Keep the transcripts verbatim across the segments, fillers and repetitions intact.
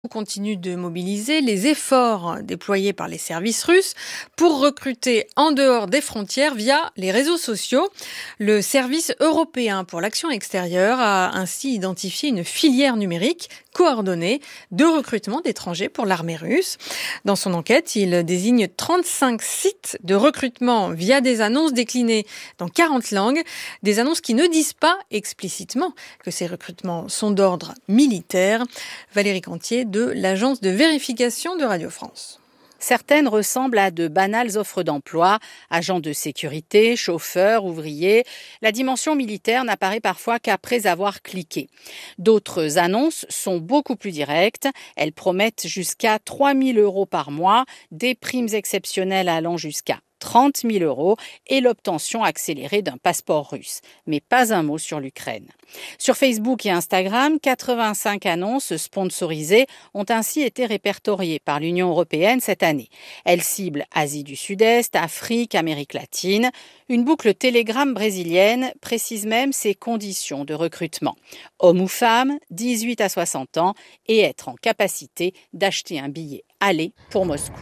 Continue de mobiliser les efforts déployés par les services russes pour recruter en dehors des frontières via les réseaux sociaux. Le service européen pour l'action extérieure a ainsi identifié une filière numérique coordonnée de recrutement d'étrangers pour l'armée russe. Dans son enquête, il désigne trente-cinq sites de recrutement via des annonces déclinées dans quarante langues, des annonces qui ne disent pas explicitement que ces recrutements sont d'ordre militaire. Valérie Cantier de l'agence de vérification de Radio France. Certaines ressemblent à de banales offres d'emploi, agents de sécurité, chauffeurs, ouvriers. La dimension militaire n'apparaît parfois qu'après avoir cliqué. D'autres annonces sont beaucoup plus directes. Elles promettent jusqu'à trois mille euros par mois, des primes exceptionnelles allant jusqu'à trente mille euros et l'obtention accélérée d'un passeport russe. Mais pas un mot sur l'Ukraine. Sur Facebook et Instagram, quatre-vingt-cinq annonces sponsorisées ont ainsi été répertoriées par l'Union européenne cette année. Elles ciblent Asie du Sud-Est, Afrique, Amérique latine. Une boucle Telegram brésilienne précise même ses conditions de recrutement. Homme ou femme, dix-huit à soixante ans et être en capacité d'acheter un billet aller pour Moscou.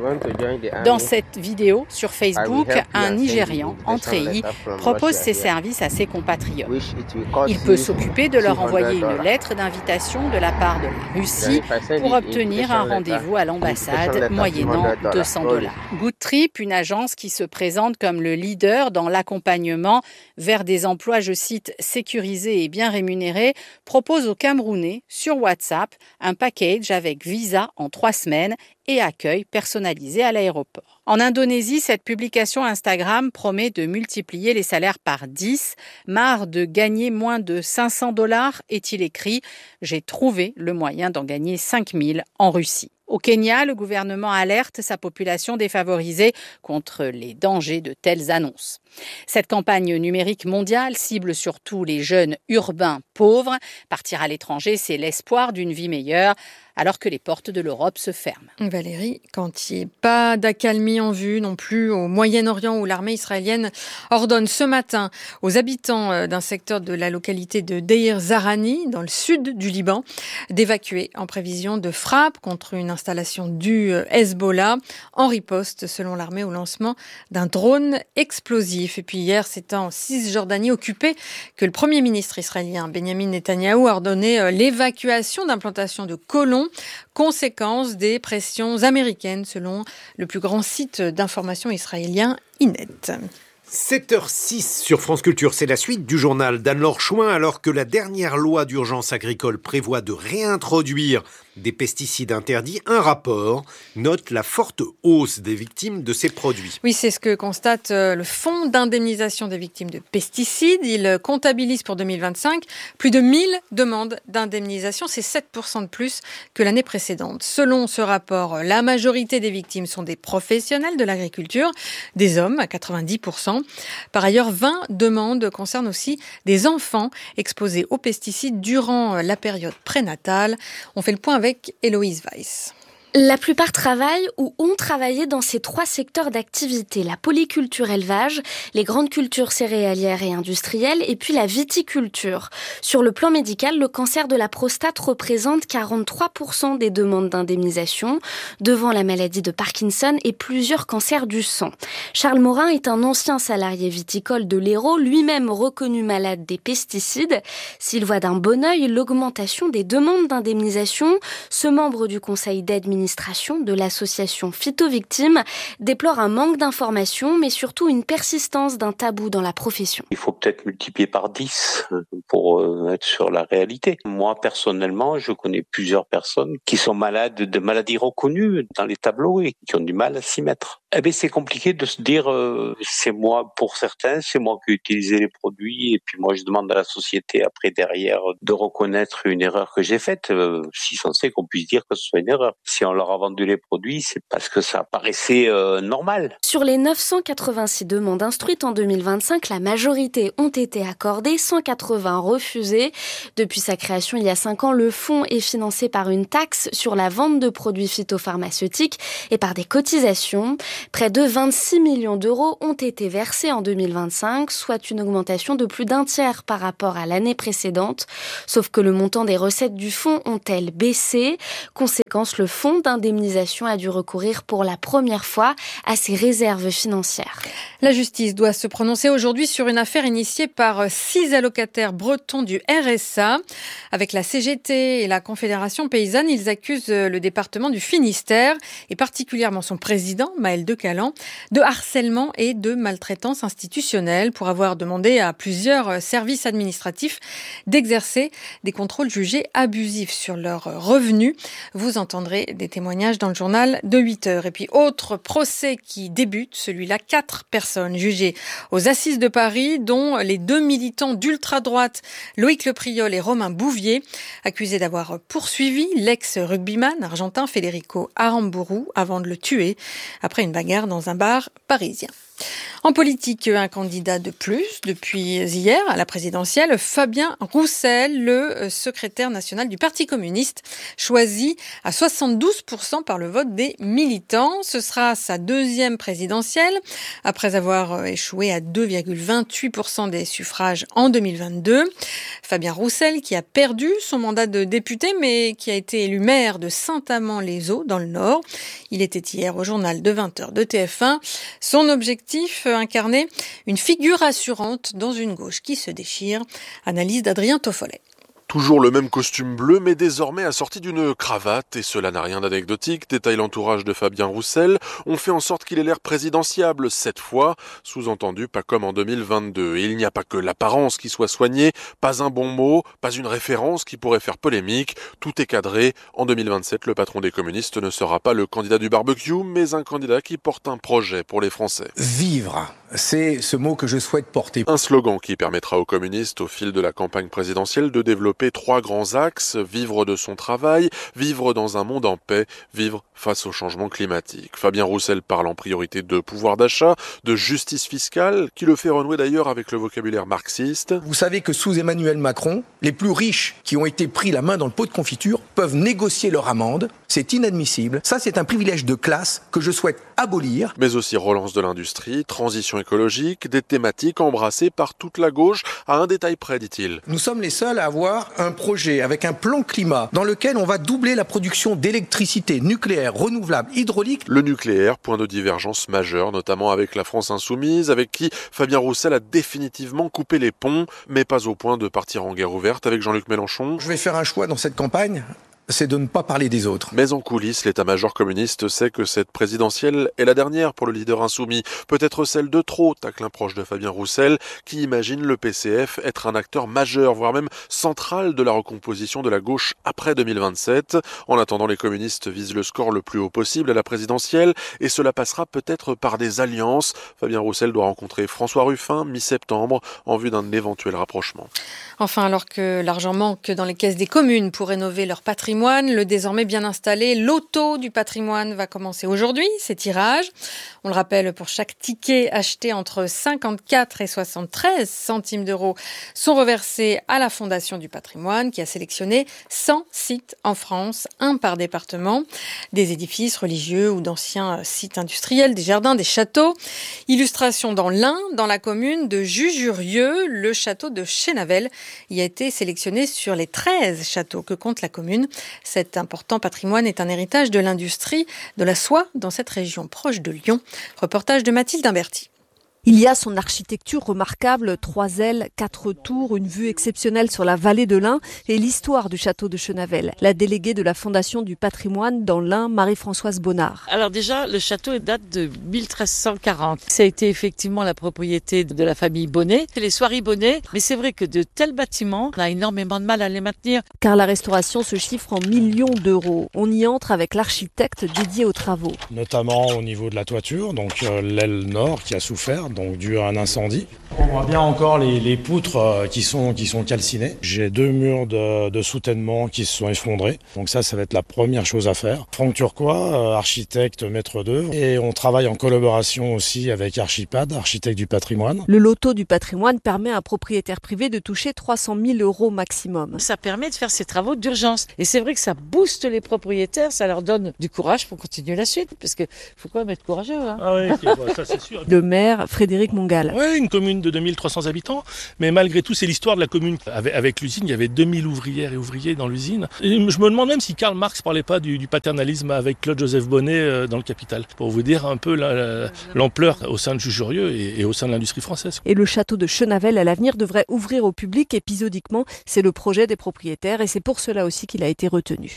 Dans cette vidéo sur Facebook, un Nigérian, Entrei, propose ses services à ses compatriotes. Il peut s'occuper de leur envoyer une lettre d'invitation de la part de la Russie pour obtenir un rendez-vous à l'ambassade moyennant deux cents dollars. Good Trip, une agence qui se présente comme le leader dans l'accompagnement vers des emplois, je cite, sécurisés et bien rémunérés, propose aux Camerounais sur WhatsApp un package avec visa en trois semaines et accueil personnalisé à l'aéroport. En Indonésie, cette publication Instagram promet de multiplier les salaires par dix. Marre de gagner moins de cinq cents dollars, est-il écrit. J'ai trouvé le moyen d'en gagner cinq mille en Russie. Au Kenya, le gouvernement alerte sa population défavorisée contre les dangers de telles annonces. Cette campagne numérique mondiale cible surtout les jeunes urbains pauvres. Partir à l'étranger, c'est l'espoir d'une vie meilleure, alors que les portes de l'Europe se ferment. Valérie Cantier, pas d'accalmie en vue non plus au Moyen-Orient où l'armée israélienne ordonne ce matin aux habitants d'un secteur de la localité de Deir Zarani, dans le sud du Liban, d'évacuer en prévision de frappes contre une installation du Hezbollah en riposte, selon l'armée, au lancement d'un drone explosif. Et puis hier, c'est en Cisjordanie occupée que le Premier ministre israélien Benjamin Netanyahou a ordonné l'évacuation d'implantations de colons, conséquence des pressions américaines, selon le plus grand site d'information israélien, Ynet. sept heures six sur France Culture, c'est la suite du journal d'Anne-Laure Chouin, alors que la dernière loi d'urgence agricole prévoit de réintroduire des pesticides interdits. Un rapport note la forte hausse des victimes de ces produits. Oui, c'est ce que constate le Fonds d'indemnisation des victimes de pesticides. Il comptabilise pour deux mille vingt-cinq plus de mille demandes d'indemnisation. C'est sept pour cent de plus que l'année précédente. Selon ce rapport, la majorité des victimes sont des professionnels de l'agriculture, des hommes à quatre-vingt-dix pour cent. Par ailleurs, vingt demandes concernent aussi des enfants exposés aux pesticides durant la période prénatale. On fait le point avec Héloïse Weiss. La plupart travaillent ou ont travaillé dans ces trois secteurs d'activité, la polyculture élevage, les grandes cultures céréalières et industrielles, et puis la viticulture. Sur le plan médical, le cancer de la prostate représente quarante-trois pour cent des demandes d'indemnisation, devant la maladie de Parkinson et plusieurs cancers du sang. Charles Morin est un ancien salarié viticole de l'Hérault, lui-même reconnu malade des pesticides. S'il voit d'un bon œil l'augmentation des demandes d'indemnisation, ce membre du conseil d'administration de l'association Phytovictimes déplore un manque d'informations, mais surtout une persistance d'un tabou dans la profession. Il faut peut-être multiplier par dix pour être sur la réalité. Moi, personnellement, je connais plusieurs personnes qui sont malades de maladies reconnues dans les tableaux et qui ont du mal à s'y mettre. Eh bien, c'est compliqué de se dire, euh, c'est moi, pour certains, c'est moi qui ai utilisé les produits, et puis moi, je demande à la société, après, derrière, de reconnaître une erreur que j'ai faite, euh, si censé qu'on puisse dire que ce soit une erreur. Si on leur a vendu les produits, c'est parce que ça paraissait euh, normal. Sur les neuf cent quatre-vingt-six demandes instruites en deux mille vingt-cinq, la majorité ont été accordées, cent quatre-vingts refusées. Depuis sa création il y a cinq ans, le fonds est financé par une taxe sur la vente de produits phytopharmaceutiques et par des cotisations. Près de vingt-six millions d'euros ont été versés en deux mille vingt-cinq, soit une augmentation de plus d'un tiers par rapport à l'année précédente. Sauf que le montant des recettes du fonds ont-elles baissé. Conséquence, le fonds d'indemnisation a dû recourir pour la première fois à ses réserves financières. La justice doit se prononcer aujourd'hui sur une affaire initiée par six allocataires bretons du R S A. Avec la C G T et la Confédération paysanne, ils accusent le département du Finistère et particulièrement son président, Maël Decalan, de harcèlement et de maltraitance institutionnelle pour avoir demandé à plusieurs services administratifs d'exercer des contrôles jugés abusifs sur leurs revenus. Vous entendrez des témoignages dans le journal de huit heures. Et puis, autre procès qui débute, celui-là, quatre personnes jugées aux Assises de Paris, dont les deux militants d'ultra-droite, Loïc Lepriol et Romain Bouvier, accusés d'avoir poursuivi l'ex-rugbyman argentin Federico Aramburu avant de le tuer après une bagarre dans un bar parisien. En politique, un candidat de plus depuis hier à la présidentielle, Fabien Roussel, le secrétaire national du Parti communiste, choisi à soixante-douze pour cent par le vote des militants. Ce sera sa deuxième présidentielle, après avoir échoué à deux virgule vingt-huit pour cent des suffrages en deux mille vingt-deux. Fabien Roussel, qui a perdu son mandat de député, mais qui a été élu maire de Saint-Amand-les-Eaux, dans le Nord. Il était hier au journal de vingt heures de T F un. Son objectif, incarner une figure rassurante dans une gauche qui se déchire. Analyse d'Adrien Toffolet. Toujours le même costume bleu, mais désormais assorti d'une cravate, et cela n'a rien d'anecdotique. Détaille l'entourage de Fabien Roussel. On fait en sorte qu'il ait l'air présidentiable cette fois, sous-entendu pas comme en deux mille vingt-deux. Et il n'y a pas que l'apparence qui soit soignée, pas un bon mot, pas une référence qui pourrait faire polémique. Tout est cadré. En deux mille vingt-sept, le patron des communistes ne sera pas le candidat du barbecue, mais un candidat qui porte un projet pour les Français. Vivre, c'est ce mot que je souhaite porter. Un slogan qui permettra aux communistes, au fil de la campagne présidentielle, de développer trois grands axes: vivre de son travail, vivre dans un monde en paix, vivre face au changement climatique. Fabien Roussel parle en priorité de pouvoir d'achat, de justice fiscale, qui le fait renouer d'ailleurs avec le vocabulaire marxiste. Vous savez que sous Emmanuel Macron, les plus riches qui ont été pris la main dans le pot de confiture peuvent négocier leur amende. C'est inadmissible. Ça, c'est un privilège de classe que je souhaite abolir. Mais aussi relance de l'industrie, transition écologique, des thématiques embrassées par toute la gauche, à un détail près, dit-il. Nous sommes les seuls à avoir un projet avec un plan climat dans lequel on va doubler la production d'électricité nucléaire, renouvelable, hydraulique. Le nucléaire, point de divergence majeur, notamment avec la France insoumise, avec qui Fabien Roussel a définitivement coupé les ponts, mais pas au point de partir en guerre ouverte avec Jean-Luc Mélenchon. Je vais faire un choix dans cette campagne. C'est de ne pas parler des autres. Mais en coulisses, l'état-major communiste sait que cette présidentielle est la dernière pour le leader insoumis. Peut-être celle de trop, tacle un proche de Fabien Roussel, qui imagine le P C F être un acteur majeur, voire même central de la recomposition de la gauche après deux mille vingt-sept. En attendant, les communistes visent le score le plus haut possible à la présidentielle, et cela passera peut-être par des alliances. Fabien Roussel doit rencontrer François Ruffin mi-septembre en vue d'un éventuel rapprochement. Enfin, alors que l'argent manque dans les caisses des communes pour rénover leur patrimoine, le désormais bien installé loto du patrimoine va commencer aujourd'hui, ses tirages. On le rappelle, pour chaque ticket acheté entre cinquante-quatre et soixante-treize centimes d'euros sont reversés à la Fondation du patrimoine qui a sélectionné cent sites en France, un par département, des édifices religieux ou d'anciens sites industriels, des jardins, des châteaux. Illustration dans l'Ain, dans la commune de Jujurieux, le château de Chénavel y a été sélectionné sur les treize châteaux que compte la commune. Cet important patrimoine est un héritage de l'industrie de la soie dans cette région proche de Lyon. Reportage de Mathilde Imberti. Il y a son architecture remarquable, trois ailes, quatre tours, une vue exceptionnelle sur la vallée de l'Ain et l'histoire du château de Chénavel. La déléguée de la Fondation du patrimoine dans l'Ain, Marie-Françoise Bonnard. Alors déjà, le château date de mille trois cent quarante. Ça a été effectivement la propriété de la famille Bonnet. C'est les Soieries Bonnet, mais c'est vrai que de tels bâtiments, on a énormément de mal à les maintenir. Car la restauration se chiffre en millions d'euros. On y entre avec l'architecte dédié aux travaux. Notamment au niveau de la toiture, donc euh, l'aile nord qui a souffert. donc dû à un incendie. On voit bien encore les, les poutres qui sont, qui sont calcinées. J'ai deux murs de, de soutènement qui se sont effondrés. Donc ça, ça va être la première chose à faire. Franck Turquois, architecte, maître d'œuvre. Et on travaille en collaboration aussi avec Archipad, architecte du patrimoine. Le loto du patrimoine permet à un propriétaire privé de toucher trois cent mille euros maximum. Ça permet de faire ces travaux d'urgence. Et c'est vrai que ça booste les propriétaires, ça leur donne du courage pour continuer la suite. Parce qu'il faut quand même être courageux. Hein. Ah oui, okay, bah, ça c'est sûr. Le maire, Frédéric Mongal. Oui, une commune de deux mille trois cents habitants, mais malgré tout, c'est l'histoire de la commune. Avec, avec l'usine, il y avait deux mille ouvrières et ouvriers dans l'usine. Et je me demande même si Karl Marx ne parlait pas du, du paternalisme avec Claude-Joseph Bonnet euh, dans le Capital, pour vous dire un peu la, la, l'ampleur au sein de Jujurieux et, et au sein de l'industrie française. Et le château de Chenavel, à l'avenir, devrait ouvrir au public épisodiquement. C'est le projet des propriétaires et c'est pour cela aussi qu'il a été retenu.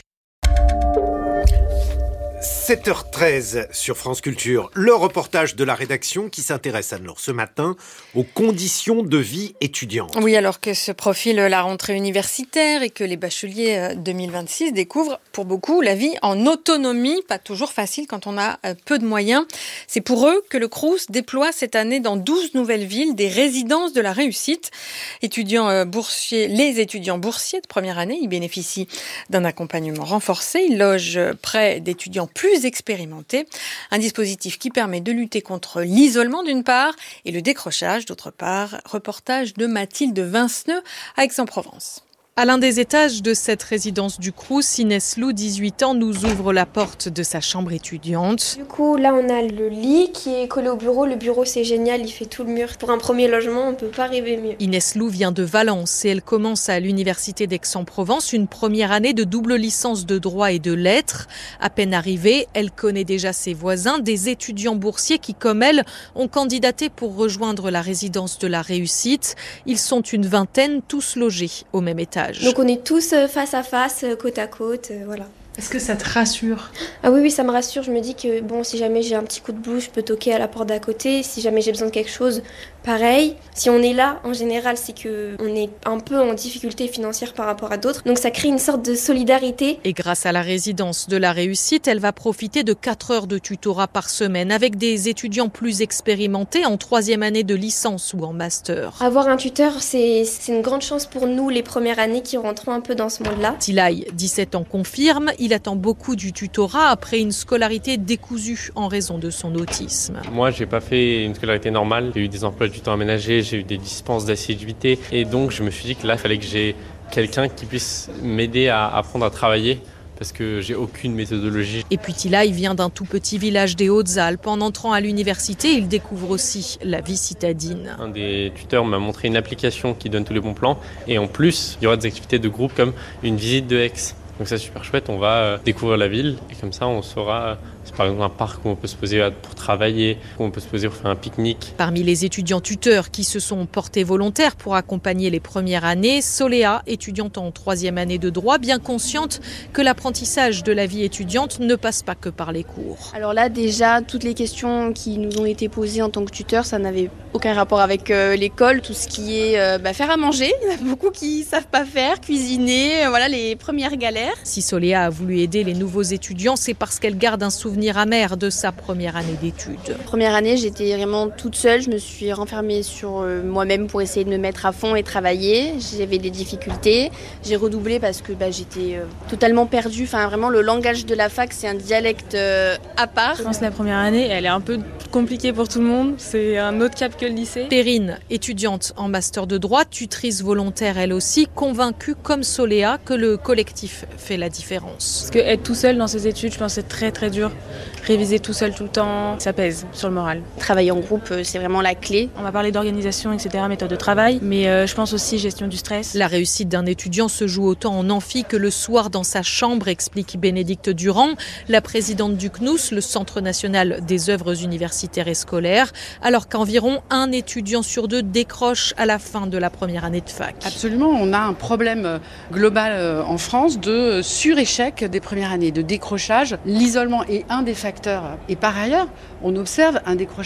sept heures treize sur France Culture, le reportage de la rédaction qui s'intéresse alors ce matin aux conditions de vie étudiante. Oui, alors que se profile la rentrée universitaire et que les bacheliers deux mille vingt-six découvrent pour beaucoup la vie en autonomie, pas toujours facile quand on a peu de moyens. C'est pour eux que le Crous déploie cette année dans douze nouvelles villes des résidences de la réussite. Étudiants boursiers, les étudiants boursiers de première année, ils bénéficient d'un accompagnement renforcé. Ils logent près d'étudiants plus expérimentés. Un dispositif qui permet de lutter contre l'isolement d'une part et le décrochage d'autre part. Reportage de Mathilde Vinceneux à Aix-en-Provence. À l'un des étages de cette résidence du Crous, Inès Lou, dix-huit ans, nous ouvre la porte de sa chambre étudiante. Du coup, là, on a le lit qui est collé au bureau. Le bureau, c'est génial, il fait tout le mur. Pour un premier logement, on ne peut pas rêver mieux. Inès Lou vient de Valence et elle commence à l'université d'Aix-en-Provence une première année de double licence de droit et de lettres. À peine arrivée, elle connaît déjà ses voisins, des étudiants boursiers qui, comme elle, ont candidaté pour rejoindre la résidence de la réussite. Ils sont une vingtaine, tous logés au même étage. Donc on est tous face à face, côte à côte, voilà. Est-ce que ça te rassure ? Ah oui, oui, ça me rassure. Je me dis que bon, si jamais j'ai un petit coup de blues, je peux toquer à la porte d'à côté. Si jamais j'ai besoin de quelque chose, pareil. Si on est là, en général, c'est qu'on est un peu en difficulté financière par rapport à d'autres. Donc ça crée une sorte de solidarité. Et grâce à la résidence de la réussite, elle va profiter de quatre heures de tutorat par semaine avec des étudiants plus expérimentés en troisième année de licence ou en master. Avoir un tuteur, c'est, c'est une grande chance pour nous, les premières années qui rentrons un peu dans ce monde-là. Tilay, dix-sept ans, confirme. Il attend beaucoup du tutorat après une scolarité décousue en raison de son autisme. Moi, j'ai pas fait une scolarité normale. J'ai eu des emplois du temps aménagés, j'ai eu des dispenses d'assiduité. Et donc, je me suis dit que là, il fallait que j'ai quelqu'un qui puisse m'aider à apprendre à travailler. Parce que j'ai aucune méthodologie. Et puis Tilay vient d'un tout petit village des Hautes-Alpes. En entrant à l'université, il découvre aussi la vie citadine. Un des tuteurs m'a montré une application qui donne tous les bons plans. Et en plus, il y aura des activités de groupe comme une visite de Aix. Donc c'est super chouette, on va découvrir la ville et comme ça on saura, c'est par exemple un parc où on peut se poser pour travailler, où on peut se poser pour faire un pique-nique. Parmi les étudiants tuteurs qui se sont portés volontaires pour accompagner les premières années, Soléa, étudiante en troisième année de droit, bien consciente que l'apprentissage de la vie étudiante ne passe pas que par les cours. Alors là déjà, toutes les questions qui nous ont été posées en tant que tuteur, ça n'avait aucun rapport avec euh, l'école, tout ce qui est euh, bah, faire à manger, il y en a beaucoup qui ne savent pas faire, cuisiner, euh, voilà les premières galères. Si Soléa a voulu aider les nouveaux étudiants, c'est parce qu'elle garde un souvenir amer de sa première année d'études. Première année, j'étais vraiment toute seule. Je me suis renfermée sur moi-même pour essayer de me mettre à fond et travailler. J'avais des difficultés. J'ai redoublé parce que bah, j'étais totalement perdue. Enfin, vraiment, le langage de la fac, c'est un dialecte euh, à part. Je pense que la première année, elle est un peu compliquée pour tout le monde. C'est un autre cap que le lycée. Perrine, étudiante en master de droit, tutrice volontaire elle aussi, convaincue comme Soléa que le collectif fait la différence. Parce que être tout seul dans ses études, je pense que c'est très très dur. Réviser tout seul tout le temps, ça pèse sur le moral. Travailler en groupe, c'est vraiment la clé. On va parler d'organisation, et cetera, méthode de travail, mais euh, je pense aussi gestion du stress. La réussite d'un étudiant se joue autant en amphi que le soir dans sa chambre, explique Bénédicte Durand, la présidente du C N U S, le Centre national des œuvres universitaires et scolaires, alors qu'environ un étudiant sur deux décroche à la fin de la première année de fac. Absolument, on a un problème global en France de sur-échec des premières années, de décrochage. L'isolement est un des facteurs. Et par ailleurs, on observe un décrochage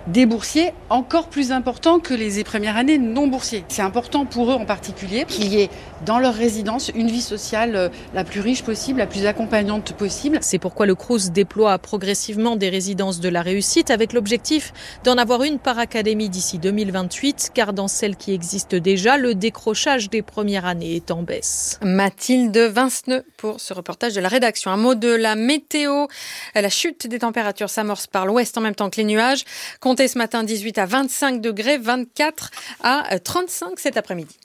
des boursiers encore plus importants que les premières années non boursiers. C'est important pour eux en particulier qu'il y ait dans leur résidence une vie sociale la plus riche possible, la plus accompagnante possible. C'est pourquoi le Crous déploie progressivement des résidences de la réussite avec l'objectif d'en avoir une par académie d'ici deux mille vingt-huit, car dans celles qui existent déjà, le décrochage des premières années est en baisse. Mathilde Vinceneux pour ce reportage de la rédaction. Un mot de la météo. La chute des températures s'amorce par l'ouest en même temps que les nuages. Comptez ce matin dix-huit à vingt-cinq degrés, vingt-quatre à trente-cinq cet après-midi.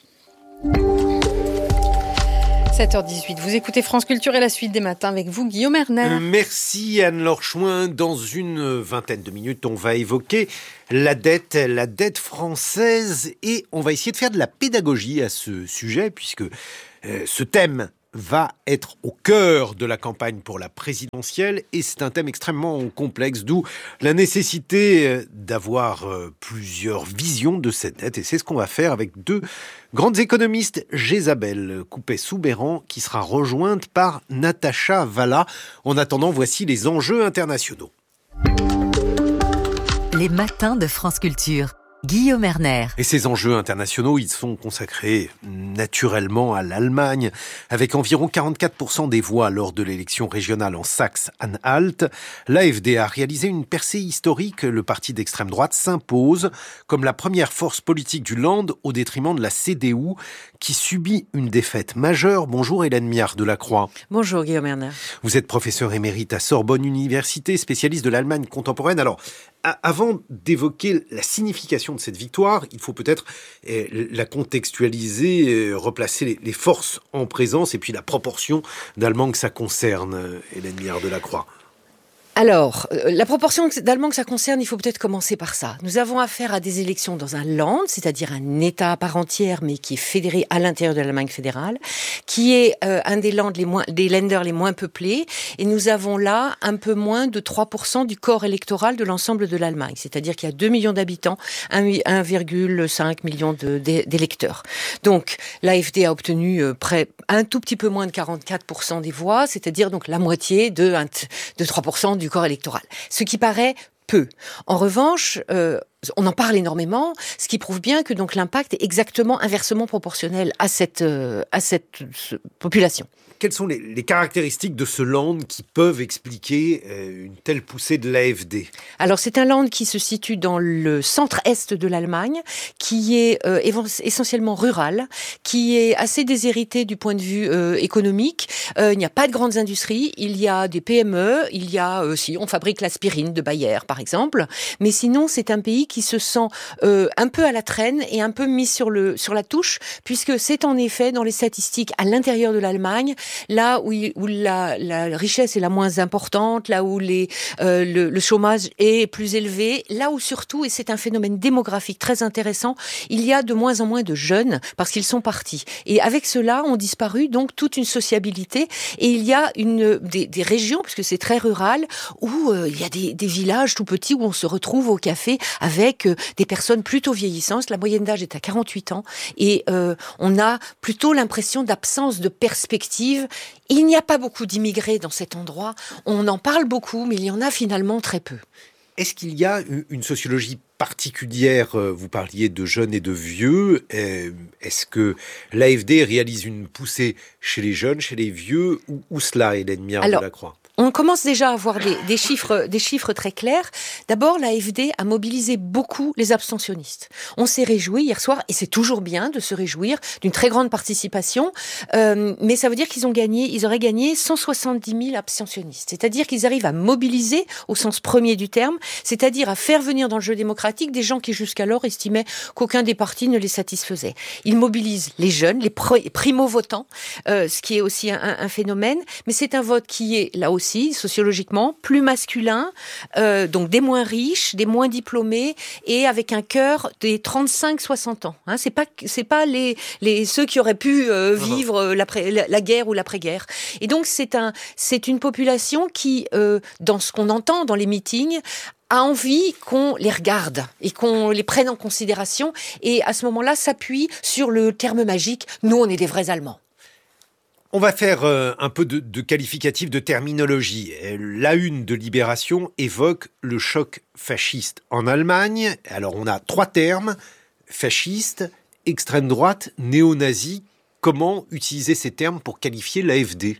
sept heures dix-huit, vous écoutez France Culture et la suite des matins avec vous, Guillaume Erner. Merci Anne-Laure Chouin. Dans une vingtaine de minutes, on va évoquer la dette, la dette française, et on va essayer de faire de la pédagogie à ce sujet, puisque euh, ce thème va être au cœur de la campagne pour la présidentielle, et c'est un thème extrêmement complexe, d'où la nécessité d'avoir plusieurs visions de cette dette, et c'est ce qu'on va faire avec deux grandes économistes, Jésabel Coupet-Soubeyran, qui sera rejointe par Natacha Valla. En attendant, voici les enjeux internationaux. Les matins de France Culture. Guillaume Erner. Et ces enjeux internationaux, ils sont consacrés naturellement à l'Allemagne, avec environ quarante-quatre pour cent des voix lors de l'élection régionale en Saxe-Anhalt. L'A F D a réalisé une percée historique. Le parti d'extrême droite s'impose comme la première force politique du Land au détriment de la C D U, qui subit une défaite majeure. Bonjour Hélène Miard de la Croix. Bonjour Guillaume Erner. Vous êtes professeur émérite à Sorbonne Université, spécialiste de l'Allemagne contemporaine. Alors, avant d'évoquer la signification de cette victoire, il faut peut-être eh, la contextualiser, eh, replacer les, les forces en présence et puis la proportion d'Allemands que ça concerne, Hélène Miard de la Croix. Alors, euh, la proportion d'Allemands que ça concerne, il faut peut-être commencer par ça. Nous avons affaire à des élections dans un Land, c'est-à-dire un État à part entière, mais qui est fédéré à l'intérieur de l'Allemagne fédérale, qui est euh, un des Landes les moins, des Länder les moins peuplés, et nous avons là un peu moins de trois pour cent du corps électoral de l'ensemble de l'Allemagne. C'est-à-dire qu'il y a deux millions d'habitants, un virgule cinq million de, de, d'électeurs. Donc, l'A F D a obtenu euh, près, un tout petit peu moins de quarante-quatre pour cent des voix, c'est-à-dire donc la moitié de, de trois pour cent du corps électoral. Ce qui paraît peu. En revanche, euh, on en parle énormément, ce qui prouve bien que donc l'impact est exactement inversement proportionnel à cette, euh, à cette euh, population. Quelles sont les, les caractéristiques de ce Land qui peuvent expliquer euh, une telle poussée de l'A F D ? Alors c'est un Land qui se situe dans le centre-est de l'Allemagne, qui est euh, essentiellement rural, qui est assez déshérité du point de vue euh, économique. Euh, il n'y a pas de grandes industries, il y a des P M E, il y a euh, si on fabrique l'aspirine de Bayer par exemple, mais sinon c'est un pays qui se sent euh, un peu à la traîne et un peu mis sur le sur la touche, puisque c'est en effet dans les statistiques à l'intérieur de l'Allemagne là où, il, où la, la richesse est la moins importante, là où les, euh, le, le chômage est plus élevé, là où surtout, et c'est un phénomène démographique très intéressant, il y a de moins en moins de jeunes parce qu'ils sont partis. Et avec cela, ont disparu donc toute une sociabilité, et il y a une, des, des régions, puisque c'est très rural, où euh, il y a des, des villages tout petits où on se retrouve au café avec euh, des personnes plutôt vieillissantes. La moyenne d'âge est à quarante-huit ans, et euh, on a plutôt l'impression d'absence de perspective. Il n'y a pas beaucoup d'immigrés dans cet endroit. On en parle beaucoup, mais il y en a finalement très peu. Est-ce qu'il y a une sociologie particulière ? Vous parliez de jeunes et de vieux. Est-ce que l'A F D réalise une poussée chez les jeunes, chez les vieux, ou, ou cela, Hélène Miard de la Croix ? On commence déjà à avoir des, des chiffres, des chiffres très clairs. D'abord, l'A F D a mobilisé beaucoup les abstentionnistes. On s'est réjoui hier soir, et c'est toujours bien de se réjouir d'une très grande participation, euh, mais ça veut dire qu'ils ont gagné, ils auraient gagné cent soixante-dix mille abstentionnistes. C'est-à-dire qu'ils arrivent à mobiliser, au sens premier du terme, c'est-à-dire à faire venir dans le jeu démocratique des gens qui jusqu'alors estimaient qu'aucun des partis ne les satisfaisait. Ils mobilisent les jeunes, les primo-votants, euh, ce qui est aussi un, un phénomène, mais c'est un vote qui est là aussi sociologiquement, plus masculin, euh, donc des moins riches, des moins diplômés, et avec un cœur des trente-cinq soixante ans. Hein, c'est pas c'est pas les les ceux qui auraient pu euh, vivre euh, la, la, la guerre ou l'après-guerre. Et donc c'est un c'est une population qui, euh, dans ce qu'on entend dans les meetings, a envie qu'on les regarde et qu'on les prenne en considération, et à ce moment-là s'appuie sur le terme magique « nous on est des vrais Allemands ». On va faire euh, un peu de, de qualificatif, de terminologie. La une de Libération évoque le choc fasciste en Allemagne. Alors on a trois termes, fasciste, extrême droite, néo-nazi. Comment utiliser ces termes pour qualifier l'A F D ?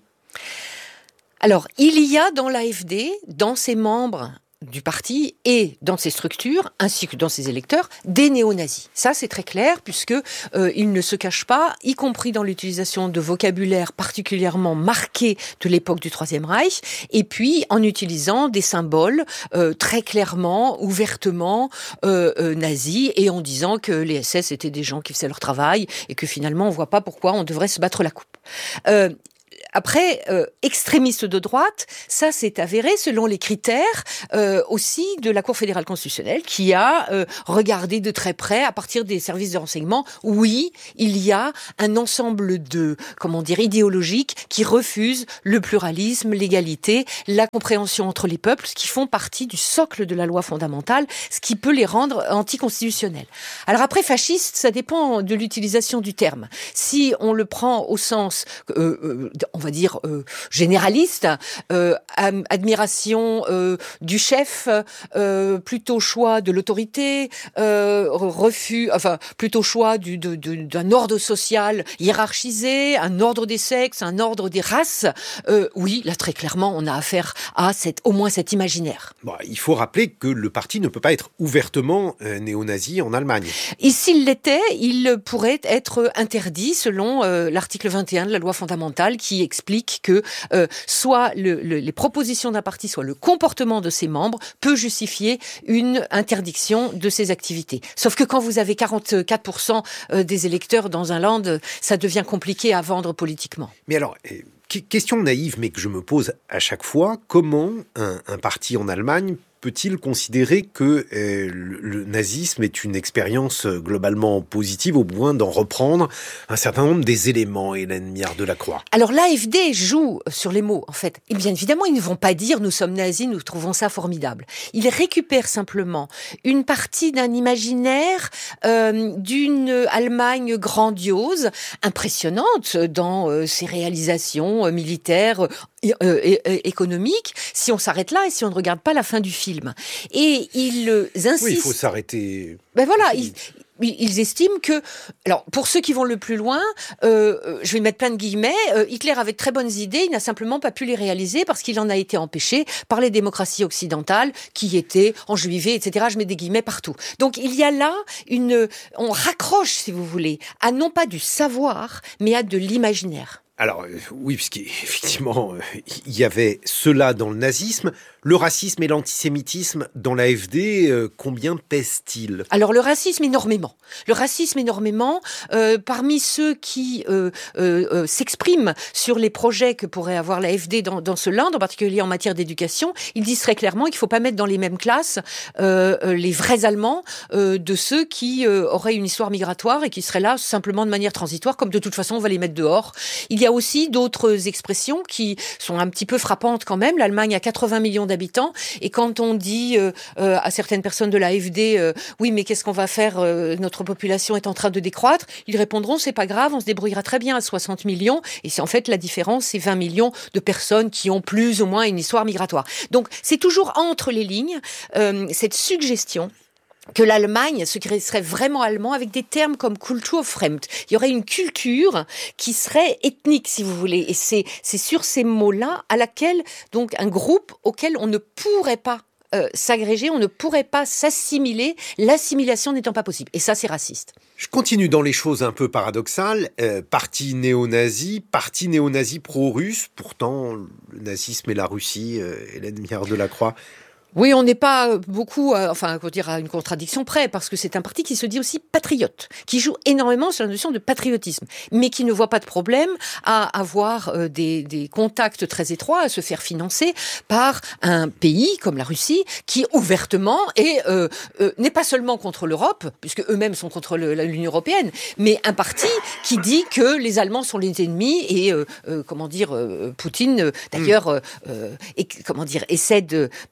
Alors, il y a dans l'A F D, dans ses membres du parti et dans ses structures, ainsi que dans ses électeurs, des néo-nazis. Ça, c'est très clair, puisque euh, ils ne se cachent pas, y compris dans l'utilisation de vocabulaire particulièrement marqué de l'époque du Troisième Reich, et puis en utilisant des symboles euh, très clairement, ouvertement euh, euh, nazis, et en disant que les S S étaient des gens qui faisaient leur travail, et que finalement, on voit pas pourquoi on devrait se battre la coupe. Euh, Après, euh, extrémiste de droite, ça c'est avéré selon les critères euh, aussi de la Cour fédérale constitutionnelle qui a euh, regardé de très près à partir des services de renseignement. Oui, il y a un ensemble de, comment dire, idéologiques qui refusent le pluralisme, l'égalité, la compréhension entre les peuples, qui font partie du socle de la loi fondamentale, ce qui peut les rendre anticonstitutionnels. Alors après, fasciste, ça dépend de l'utilisation du terme. Si on le prend au sens euh, euh, on va dire euh, généraliste, euh, admiration euh, du chef, euh, plutôt choix de l'autorité, euh, refus, enfin plutôt choix du, de, de, d'un ordre social hiérarchisé, un ordre des sexes, un ordre des races. Euh, oui, là très clairement, on a affaire à cette, au moins cet imaginaire. Bon, il faut rappeler que le parti ne peut pas être ouvertement euh, néo-nazi en Allemagne. Et s'il l'était, il pourrait être interdit selon euh, l'article vingt et un de la loi fondamentale qui explique que euh, soit le, le, les propositions d'un parti, soit le comportement de ses membres peut justifier une interdiction de ses activités. Sauf que quand vous avez quarante-quatre pour cent des électeurs dans un land, ça devient compliqué à vendre politiquement. Mais alors, euh, question naïve, mais que je me pose à chaque fois, comment un, un parti en Allemagne peut-il considérer que euh, le, le nazisme est une expérience globalement positive au point d'en reprendre un certain nombre des éléments, Hélène Miard de la Croix? Alors l'A F D joue sur les mots, en fait. Et bien évidemment, ils ne vont pas dire « nous sommes nazis, nous trouvons ça formidable ». Ils récupèrent simplement une partie d'un imaginaire euh, d'une Allemagne grandiose, impressionnante dans euh, ses réalisations euh, militaires, euh, euh, économiques, si on s'arrête là et si on ne regarde pas la fin du film. Et ils insistent... Oui, il faut s'arrêter... Ben voilà, ils, ils estiment que... Alors, pour ceux qui vont le plus loin, euh, je vais mettre plein de guillemets, euh, Hitler avait de très bonnes idées, il n'a simplement pas pu les réaliser parce qu'il en a été empêché par les démocraties occidentales qui étaient enjolivées, et cetera. Je mets des guillemets partout. Donc, il y a là une... On raccroche, si vous voulez, à non pas du savoir, mais à de l'imaginaire. Alors, euh, oui, puisqu'effectivement, euh, il y avait cela dans le nazisme. Le racisme et l'antisémitisme dans l'A F D, euh, combien pèsent-ils ? Alors, le racisme, énormément. Le racisme, énormément. Euh, parmi ceux qui euh, euh, euh, s'expriment sur les projets que pourrait avoir l'A F D dans, dans ce land, en particulier en matière d'éducation, ils disent très clairement qu'il ne faut pas mettre dans les mêmes classes euh, euh, les vrais Allemands euh, de ceux qui euh, auraient une histoire migratoire et qui seraient là simplement de manière transitoire, comme de toute façon, on va les mettre dehors. Il y a aussi d'autres expressions qui sont un petit peu frappantes quand même. L'Allemagne a quatre-vingts millions d'habitants et quand on dit euh, euh, à certaines personnes de l'A F D euh, oui mais qu'est-ce qu'on va faire, euh, notre population est en train de décroître, ils répondront c'est pas grave, on se débrouillera très bien à soixante millions et c'est en fait la différence, c'est vingt millions de personnes qui ont plus ou moins une histoire migratoire. Donc c'est toujours entre les lignes euh, cette suggestion que l'Allemagne, ce qui serait vraiment allemand, avec des termes comme Kulturfremd. Il y aurait une culture qui serait ethnique, si vous voulez. Et c'est, c'est sur ces mots-là à laquelle, donc, un groupe auquel on ne pourrait pas euh, s'agréger, on ne pourrait pas s'assimiler, l'assimilation n'étant pas possible. Et ça, c'est raciste. Je continue dans les choses un peu paradoxales. Euh, parti néo-nazi, parti néo-nazi pro-russe. Pourtant, le nazisme et la Russie, euh, Hélène Miard de la Croix... Oui, on n'est pas beaucoup, euh, enfin, comment dire, à une contradiction près, parce que c'est un parti qui se dit aussi patriote, qui joue énormément sur la notion de patriotisme, mais qui ne voit pas de problème à avoir euh, des, des contacts très étroits, à se faire financer par un pays comme la Russie, qui ouvertement est, euh, euh, n'est pas seulement contre l'Europe, puisque eux-mêmes sont contre le, l'Union européenne, mais un parti qui dit que les Allemands sont les ennemis et, euh, euh, comment dire, euh, Poutine, euh, d'ailleurs, euh, euh, et, comment dire, essaie de provoquer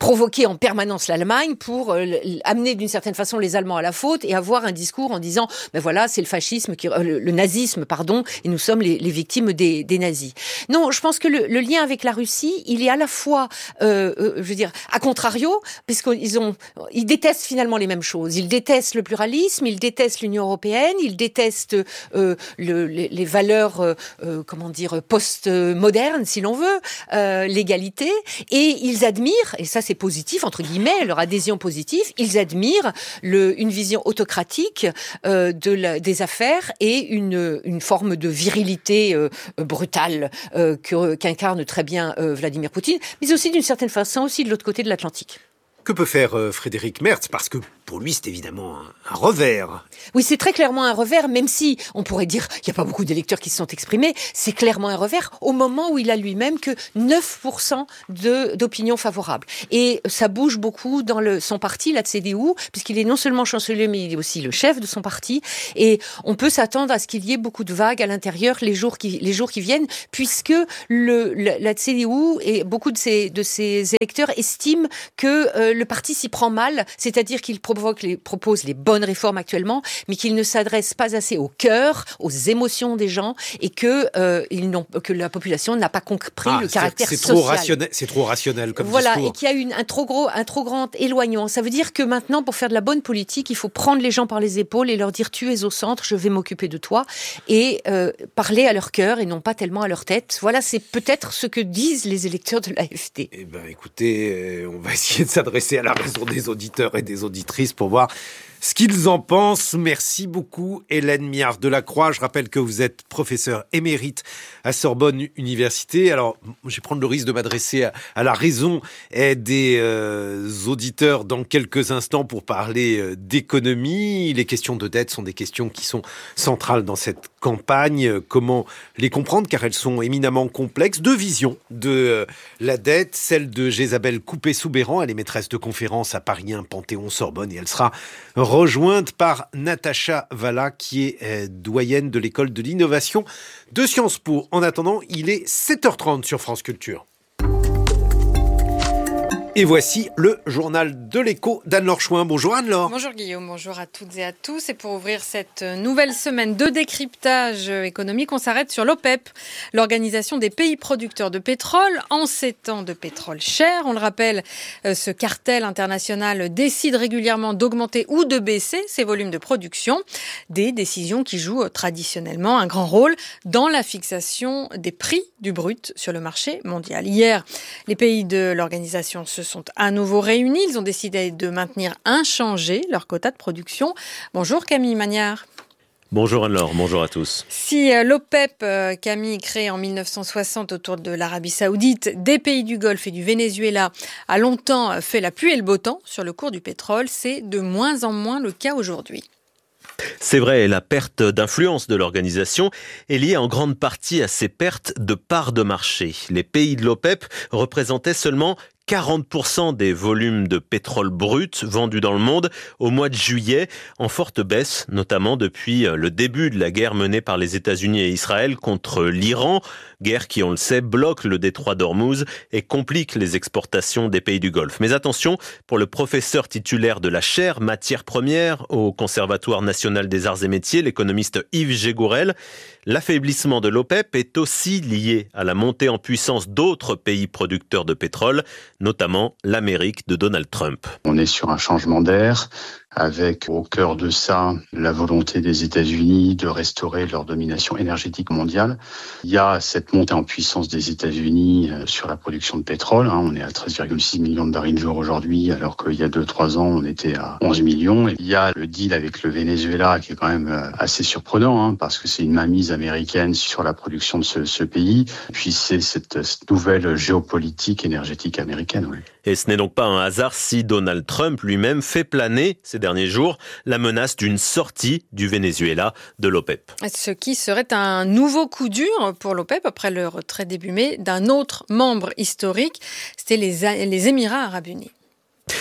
en permanence l'Allemagne pour euh, amener d'une certaine façon les Allemands à la faute et avoir un discours en disant ben voilà, c'est le fascisme, qui, euh, le, le nazisme, pardon, et nous sommes les, les victimes des, des nazis. Non, je pense que le, le lien avec la Russie, il est à la fois, euh, euh, je veux dire, à contrario, puisqu'ils ont, ils détestent finalement les mêmes choses. Ils détestent le pluralisme, ils détestent l'Union européenne, ils détestent euh, le, les, les valeurs, euh, euh, comment dire, post-modernes, si l'on veut, euh, l'égalité, et ils admirent, et ça c'est positif, entre guillemets, leur adhésion positive, ils admirent le, une vision autocratique euh, de la, des affaires et une, une forme de virilité euh, brutale euh, que, qu'incarne très bien euh, Vladimir Poutine, mais aussi d'une certaine façon aussi de l'autre côté de l'Atlantique. Que peut faire euh, Frédéric Merz ? Parce que pour lui, c'est évidemment un, un revers. Oui, c'est très clairement un revers, même si on pourrait dire qu'il n'y a pas beaucoup d'électeurs qui se sont exprimés, c'est clairement un revers au moment où il a lui-même que neuf pour cent de, d'opinion favorable. Et ça bouge beaucoup dans le, son parti, la C D U, puisqu'il est non seulement chancelier, mais il est aussi le chef de son parti. Et on peut s'attendre à ce qu'il y ait beaucoup de vagues à l'intérieur les jours qui, les jours qui viennent, puisque le, la, la C D U et beaucoup de ses, de ses électeurs estiment que euh, le parti s'y prend mal, c'est-à-dire qu'il provoque les, propose les bonnes réformes actuellement, mais qu'il ne s'adresse pas assez au cœur, aux émotions des gens, et que, euh, ils n'ont, que la population n'a pas compris ah, le caractère c'est social. Trop rationnel, c'est trop rationnel comme voilà, discours. Et qu'il y a une, un, trop gros, un trop grand éloignement. Ça veut dire que maintenant, pour faire de la bonne politique, il faut prendre les gens par les épaules et leur dire « tu es au centre, je vais m'occuper de toi » et euh, parler à leur cœur et non pas tellement à leur tête. Voilà, c'est peut-être ce que disent les électeurs de l'A F D. Eh ben, écoutez, euh, on va essayer de s'adresser à la raison des auditeurs et des auditrices pour voir ce qu'ils en pensent. Merci beaucoup Hélène Miard-Delacroix. Je rappelle que vous êtes professeure émérite à Sorbonne Université. Alors, je vais prendre le risque de m'adresser à, à la raison des euh, auditeurs dans quelques instants pour parler euh, d'économie. Les questions de dette sont des questions qui sont centrales dans cette campagne. Comment les comprendre ? Car elles sont éminemment complexes. Deux visions de euh, la dette. Celle de Jésabel Coupé-Soubéran. Elle est maîtresse de conférences à Paris un Panthéon-Sorbonne et elle sera rejointe par Natacha Valla, qui est euh, doyenne de l'école de l'innovation de Sciences Po. En attendant, il est sept heures trente sur France Culture. Et voici le journal de l'écho d'Anne-Laure Chouin. Bonjour Anne-Laure. Bonjour Guillaume, bonjour à toutes et à tous. Et pour ouvrir cette nouvelle semaine de décryptage économique, on s'arrête sur l'OPEP, l'organisation des pays producteurs de pétrole. En ces temps de pétrole cher, on le rappelle, ce cartel international décide régulièrement d'augmenter ou de baisser ses volumes de production. Des décisions qui jouent traditionnellement un grand rôle dans la fixation des prix du brut sur le marché mondial. Hier, les pays de l'organisation se sont à nouveau réunis. Ils ont décidé de maintenir inchangé leur quota de production. Bonjour Camille Magnard. Bonjour Anne-Laure, bonjour à tous. Si l'OPEP, Camille, créée en mille neuf cent soixante autour de l'Arabie Saoudite, des pays du Golfe et du Venezuela, a longtemps fait la pluie et le beau temps sur le cours du pétrole, c'est de moins en moins le cas aujourd'hui. C'est vrai, la perte d'influence de l'organisation est liée en grande partie à ces pertes de parts de marché. Les pays de l'OPEP représentaient seulement quarante pour cent des volumes de pétrole brut vendus dans le monde au mois de juillet, en forte baisse, notamment depuis le début de la guerre menée par les États-Unis et Israël contre l'Iran, guerre qui, on le sait, bloque le détroit d'Ormuz et complique les exportations des pays du Golfe. Mais attention, pour le professeur titulaire de la chaire matières premières au Conservatoire national des arts et métiers, l'économiste Yves Gégourel, l'affaiblissement de l'OPEP est aussi lié à la montée en puissance d'autres pays producteurs de pétrole, notamment l'Amérique de Donald Trump. On est sur un changement d'air, avec au cœur de ça la volonté des États-Unis de restaurer leur domination énergétique mondiale. Il y a cette montée en puissance des États-Unis sur la production de pétrole. On est à treize virgule six millions de barils jour aujourd'hui, alors qu'il y a deux trois ans, on était à onze millions. Et il y a le deal avec le Venezuela qui est quand même assez surprenant, hein, parce que c'est une mainmise américaine sur la production de ce, ce pays. Puis c'est cette, cette nouvelle géopolitique énergétique américaine. Oui. Et ce n'est donc pas un hasard si Donald Trump lui-même fait planer ces derniers jours la menace d'une sortie du Venezuela de l'OPEP. Ce qui serait un nouveau coup dur pour l'OPEP après le retrait début mai d'un autre membre historique, c'était les, les Émirats arabes unis.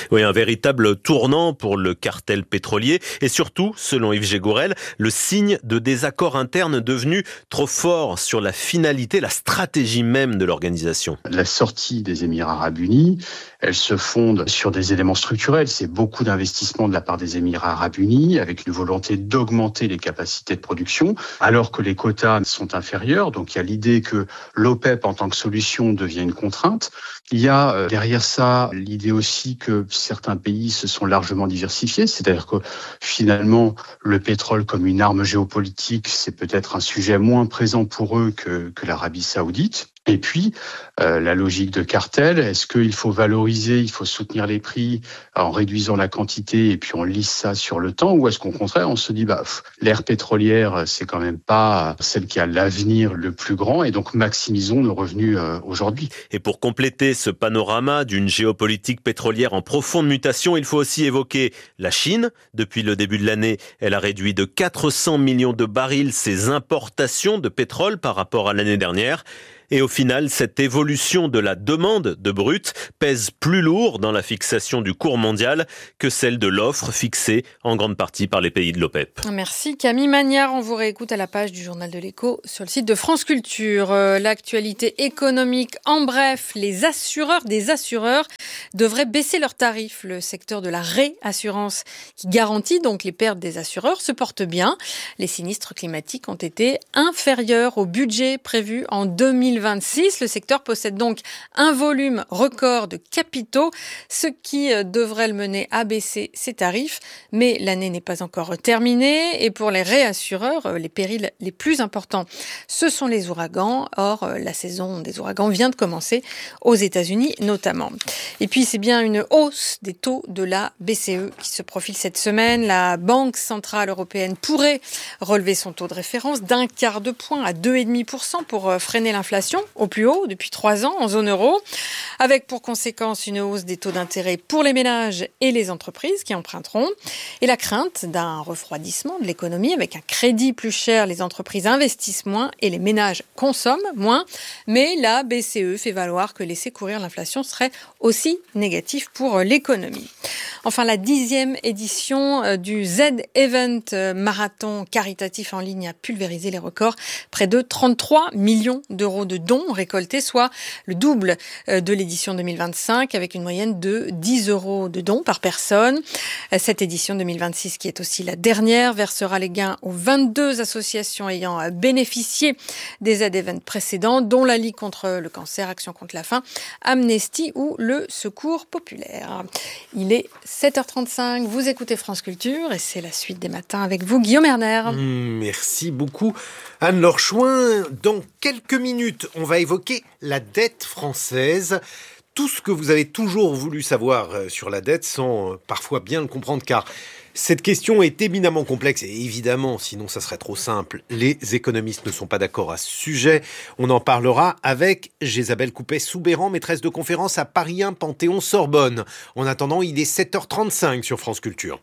Oui, un véritable tournant pour le cartel pétrolier et surtout, selon Yves Gégourel, le signe de désaccords internes devenus trop forts sur la finalité, la stratégie même de l'organisation. La sortie des Émirats arabes unis, elle se fonde sur des éléments structurels. C'est beaucoup d'investissements de la part des Émirats arabes unis avec une volonté d'augmenter les capacités de production alors que les quotas sont inférieurs. Donc il y a l'idée que l'OPEP en tant que solution devient une contrainte. Il y a euh, derrière ça l'idée aussi que certains pays se sont largement diversifiés, c'est-à-dire que finalement le pétrole comme une arme géopolitique, c'est peut-être un sujet moins présent pour eux que, que l'Arabie saoudite. Et puis, euh, la logique de cartel, est-ce qu'il faut valoriser, il faut soutenir les prix en réduisant la quantité et puis on lisse ça sur le temps, ou est-ce qu'au contraire, on se dit, bah, pff, l'ère pétrolière, c'est quand même pas celle qui a l'avenir le plus grand et donc maximisons nos revenus euh, aujourd'hui. Et pour compléter ce panorama d'une géopolitique pétrolière en profonde mutation, il faut aussi évoquer la Chine. Depuis le début de l'année, elle a réduit de quatre cents millions de barils ses importations de pétrole par rapport à l'année dernière. Et au final, cette évolution de la demande de brut pèse plus lourd dans la fixation du cours mondial que celle de l'offre fixée en grande partie par les pays de l'OPEP. Merci Camille Magnard. On vous réécoute à la page du Journal de l'Écho sur le site de France Culture. Euh, l'actualité économique en bref, les assureurs des assureurs devraient baisser leurs tarifs. Le secteur de la réassurance qui garantit donc les pertes des assureurs se porte bien. Les sinistres climatiques ont été inférieurs au budget prévu en deux mille vingt-six. Le secteur possède donc un volume record de capitaux, ce qui devrait le mener à baisser ses tarifs. Mais l'année n'est pas encore terminée et pour les réassureurs, les périls les plus importants, ce sont les ouragans. Or, la saison des ouragans vient de commencer aux États-Unis notamment. Et puis, c'est bien une hausse des taux de la B C E qui se profile cette semaine. La Banque centrale européenne pourrait relever son taux de référence d'un quart de point à deux virgule cinq pour cent pour freiner l'inflation au plus haut depuis trois ans en zone euro, avec pour conséquence une hausse des taux d'intérêt pour les ménages et les entreprises qui emprunteront, et la crainte d'un refroidissement de l'économie avec un crédit plus cher. Les entreprises investissent moins et les ménages consomment moins, mais la B C E fait valoir que laisser courir l'inflation serait aussi négatif pour l'économie. Enfin, la dixième édition du Z-Event marathon caritatif en ligne a pulvérisé les records. Près de trente-trois millions d'euros de dons récoltés, soit le double de l'édition deux mille vingt-cinq, avec une moyenne de dix euros de dons par personne. Cette édition deux mille vingt-six, qui est aussi la dernière, versera les gains aux vingt-deux associations ayant bénéficié des Z-Events précédents, dont la Ligue contre le cancer, Action contre la faim, Amnesty ou le Secours populaire. Il est sept heures trente-cinq, vous écoutez France Culture et c'est la suite des matins avec vous, Guillaume Erner. Mmh, merci beaucoup, Anne-Laure Chouin. Dans quelques minutes, on va évoquer la dette française. Tout ce que vous avez toujours voulu savoir sur la dette sans parfois bien le comprendre, car cette question est éminemment complexe et évidemment, sinon ça serait trop simple, les économistes ne sont pas d'accord à ce sujet. On en parlera avec Jésabelle Coupet-Soubéran, maîtresse de conférence à Paris un Panthéon-Sorbonne. En attendant, il est sept heures trente-cinq sur France Culture.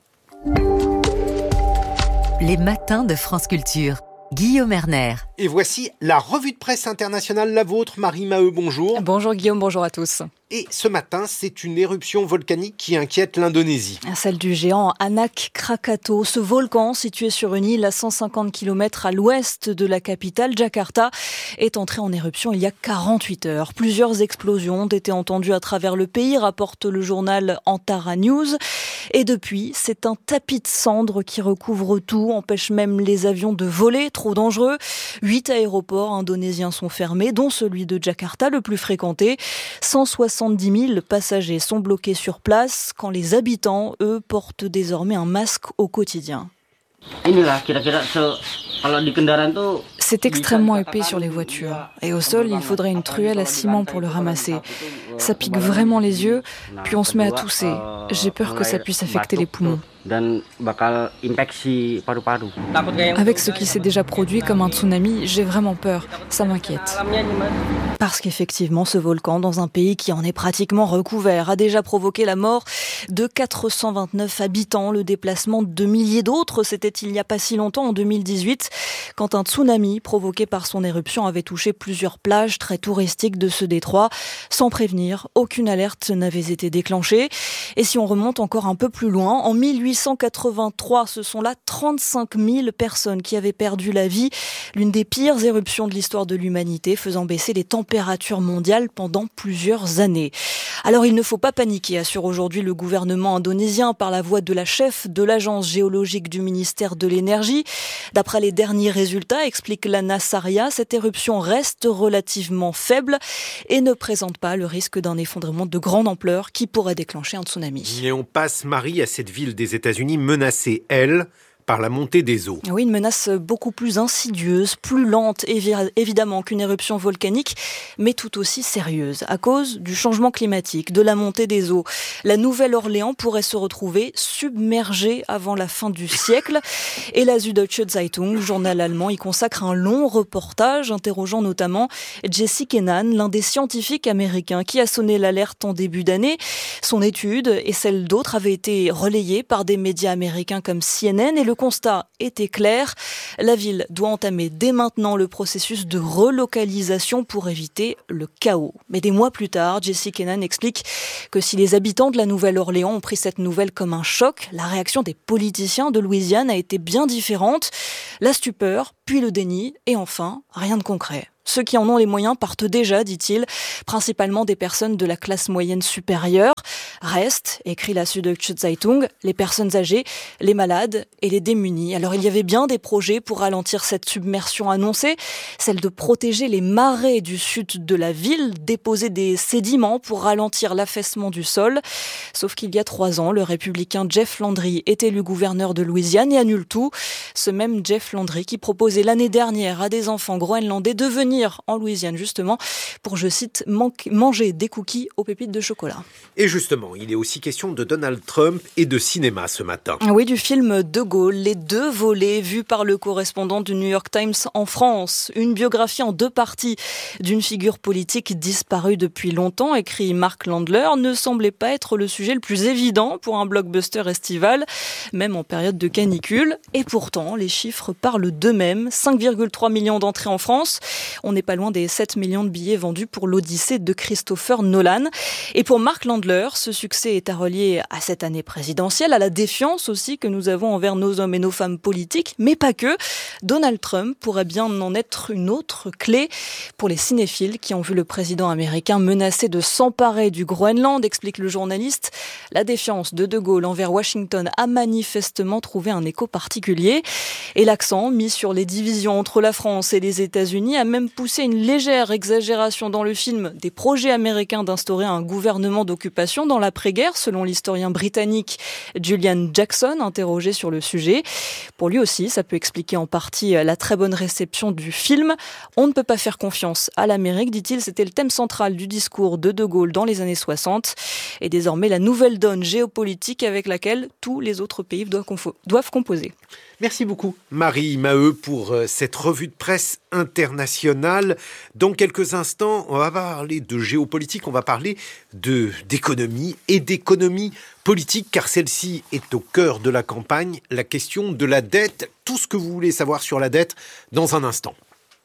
Les matins de France Culture. Guillaume Erner. Et voici la revue de presse internationale, la vôtre. Marie Maheu, bonjour. Bonjour Guillaume, bonjour à tous. Et ce matin, c'est une éruption volcanique qui inquiète l'Indonésie. Celle du géant Anak Krakatau. Ce volcan, situé sur une île à cent cinquante kilomètres à l'ouest de la capitale, Jakarta, est entré en éruption il y a quarante-huit heures. Plusieurs explosions ont été entendues à travers le pays, rapporte le journal Antara News. Et depuis, c'est un tapis de cendres qui recouvre tout, empêche même les avions de voler, trop dangereux. Huit aéroports indonésiens sont fermés, dont celui de Jakarta, le plus fréquenté. cent soixante-dix mille passagers sont bloqués sur place, quand les habitants, eux, portent désormais un masque au quotidien. C'est extrêmement épais sur les voitures. Et au sol, il faudrait une truelle à ciment pour le ramasser. Ça pique vraiment les yeux, puis on se met à tousser. J'ai peur que ça puisse affecter les poumons. Avec ce qui s'est déjà produit comme un tsunami, j'ai vraiment peur. Ça m'inquiète. Parce qu'effectivement, ce volcan, dans un pays qui en est pratiquement recouvert, a déjà provoqué la mort de quatre cent vingt-neuf habitants, le déplacement de milliers d'autres. C'était il n'y a pas si longtemps, en deux mille dix-huit, quand un tsunami provoqué par son éruption avait touché plusieurs plages très touristiques de ce détroit. Sans prévenir, aucune alerte n'avait été déclenchée. Et si on remonte encore un peu plus loin, en mille huit cent quatre-vingt-trois, ce sont là trente-cinq mille personnes qui avaient perdu la vie. L'une des pires éruptions de l'histoire de l'humanité, faisant baisser les températures mondiales pendant plusieurs années. Alors il ne faut pas paniquer, assure aujourd'hui le gouvernement indonésien par la voix de la chef de l'agence géologique du ministère de l'énergie. D'après les derniers résultats, explique Lana Saria, cette éruption reste relativement faible et ne présente pas le risque d'un effondrement de grande ampleur qui pourrait déclencher un tsunami. Et on passe, Marie, à cette ville des États-Unis menacée, elle, par la montée des eaux. Oui, une menace beaucoup plus insidieuse, plus lente évidemment qu'une éruption volcanique, mais tout aussi sérieuse. À cause du changement climatique, de la montée des eaux, la Nouvelle-Orléans pourrait se retrouver submergée avant la fin du siècle. Et la Süddeutsche Zeitung, journal allemand, y consacre un long reportage interrogeant notamment Jesse Kennan, l'un des scientifiques américains qui a sonné l'alerte en début d'année. Son étude et celle d'autres avaient été relayées par des médias américains comme C N N et le Le constat était clair, la ville doit entamer dès maintenant le processus de relocalisation pour éviter le chaos. Mais des mois plus tard, Jesse Kennan explique que si les habitants de la Nouvelle-Orléans ont pris cette nouvelle comme un choc, la réaction des politiciens de Louisiane a été bien différente. La stupeur, puis le déni, et enfin, rien de concret. Ceux qui en ont les moyens partent déjà, dit-il, principalement des personnes de la classe moyenne supérieure. Restent, écrit la Süddeutsche Zeitung, les personnes âgées, les malades et les démunis. Alors il y avait bien des projets pour ralentir cette submersion annoncée, celle de protéger les marais du sud de la ville, déposer des sédiments pour ralentir l'affaissement du sol. Sauf qu'il y a trois ans, le républicain Jeff Landry est élu gouverneur de Louisiane et annule tout. Ce même Jeff Landry qui proposait l'année dernière à des enfants groenlandais de venir en Louisiane justement pour, je cite, manger des cookies aux pépites de chocolat. Et justement, il est aussi question de Donald Trump et de cinéma ce matin. Oui, du film De Gaulle, les deux volets vus par le correspondant du New York Times en France. Une biographie en deux parties d'une figure politique disparue depuis longtemps, écrit Mark Landler, ne semblait pas être le sujet le plus évident pour un blockbuster estival, même en période de canicule. Et pourtant, les chiffres parlent d'eux-mêmes. cinq virgule trois millions d'entrées en France. On n'est pas loin des sept millions de billets vendus pour l'Odyssée de Christopher Nolan. Et pour Mark Landler, ce succès est à relier à cette année présidentielle, à la défiance aussi que nous avons envers nos hommes et nos femmes politiques, mais pas que. Donald Trump pourrait bien en être une autre clé pour les cinéphiles qui ont vu le président américain menacé de s'emparer du Groenland, explique le journaliste. La défiance de De Gaulle envers Washington a manifestement trouvé un écho particulier. Et l'accent mis sur les divisions entre la France et les États-Unis a même poussé une légère exagération dans le film des projets américains d'instaurer un gouvernement d'occupation dans l'après-guerre, selon l'historien britannique Julian Jackson, interrogé sur le sujet. Pour lui aussi, ça peut expliquer en partie la très bonne réception du film. On ne peut pas faire confiance à l'Amérique, dit-il, c'était le thème central du discours de De Gaulle dans les années soixante. Et désormais, la nouvelle donne géopolitique avec laquelle tous les autres pays doivent, confo- doivent composer. Merci beaucoup, Marie Maheu, pour cette revue de presse internationale. Dans quelques instants, on va parler de géopolitique, on va parler de, d'économie et d'économie politique, car celle-ci est au cœur de la campagne, la question de la dette, tout ce que vous voulez savoir sur la dette dans un instant.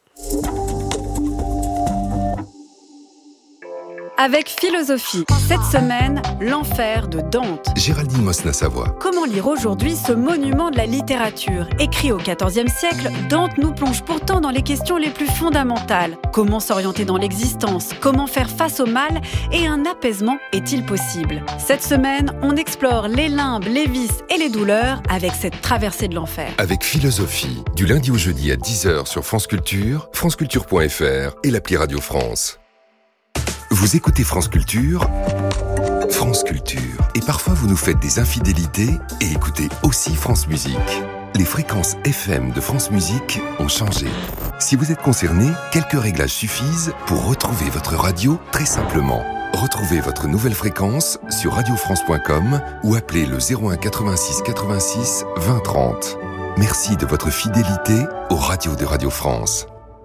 Avec Philosophie, cette semaine, l'enfer de Dante. Géraldine Mosna-Savoie. Comment lire aujourd'hui ce monument de la littérature ? Écrit au quatorzième siècle, Dante nous plonge pourtant dans les questions les plus fondamentales. Comment s'orienter dans l'existence ? Comment faire face au mal ? Et un apaisement est-il possible ? Cette semaine, on explore les limbes, les vices et les douleurs avec cette traversée de l'enfer. Avec Philosophie, du lundi au jeudi à dix heures sur France Culture, franceculture point f r et l'appli Radio France. Vous écoutez France Culture, France Culture. Et parfois vous nous faites des infidélités et écoutez aussi France Musique. Les fréquences F M de France Musique ont changé. Si vous êtes concerné, quelques réglages suffisent pour retrouver votre radio très simplement. Retrouvez votre nouvelle fréquence sur radio france point com ou appelez le zéro un quatre-vingt-six quatre-vingt-six vingt trente. Merci de votre fidélité aux radios de Radio France.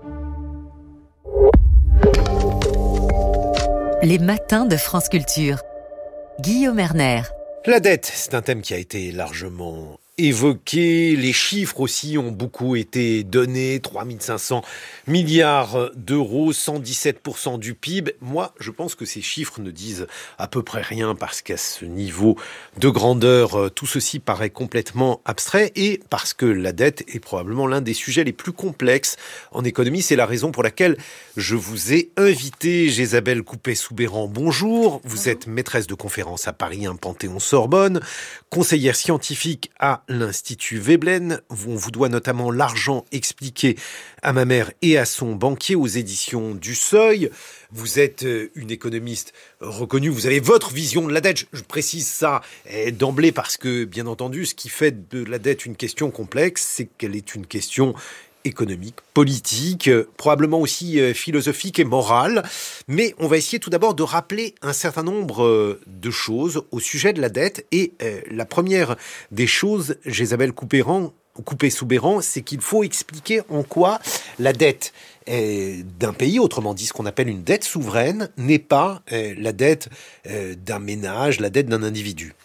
Les matins de France Culture. Guillaume Erner. La dette, c'est un thème qui a été largement évoqué. Les chiffres aussi ont beaucoup été donnés. trois mille cinq cents milliards d'euros, cent dix-sept pour cent du P I B. Moi, je pense que ces chiffres ne disent à peu près rien parce qu'à ce niveau de grandeur, tout ceci paraît complètement abstrait et parce que la dette est probablement l'un des sujets les plus complexes en économie. C'est la raison pour laquelle je vous ai invité. Isabelle Coupet-Soubeyran, bonjour. Vous êtes maîtresse de conférences à Paris un Panthéon-Sorbonne, conseillère scientifique à l'Institut Veblen. On vous doit notamment L'argent expliqué à ma mère et à son banquier aux éditions du Seuil. Vous êtes une économiste reconnue, vous avez votre vision de la dette. Je précise ça d'emblée parce que, bien entendu, ce qui fait de la dette une question complexe, c'est qu'elle est une question économique, politique, probablement aussi philosophique et morale. Mais on va essayer tout d'abord de rappeler un certain nombre de choses au sujet de la dette. Et euh, la première des choses, Isabelle Coupet-Soubeyran, c'est qu'il faut expliquer en quoi la dette euh, d'un pays, autrement dit ce qu'on appelle une dette souveraine, n'est pas euh, la dette euh, d'un ménage, la dette d'un individu.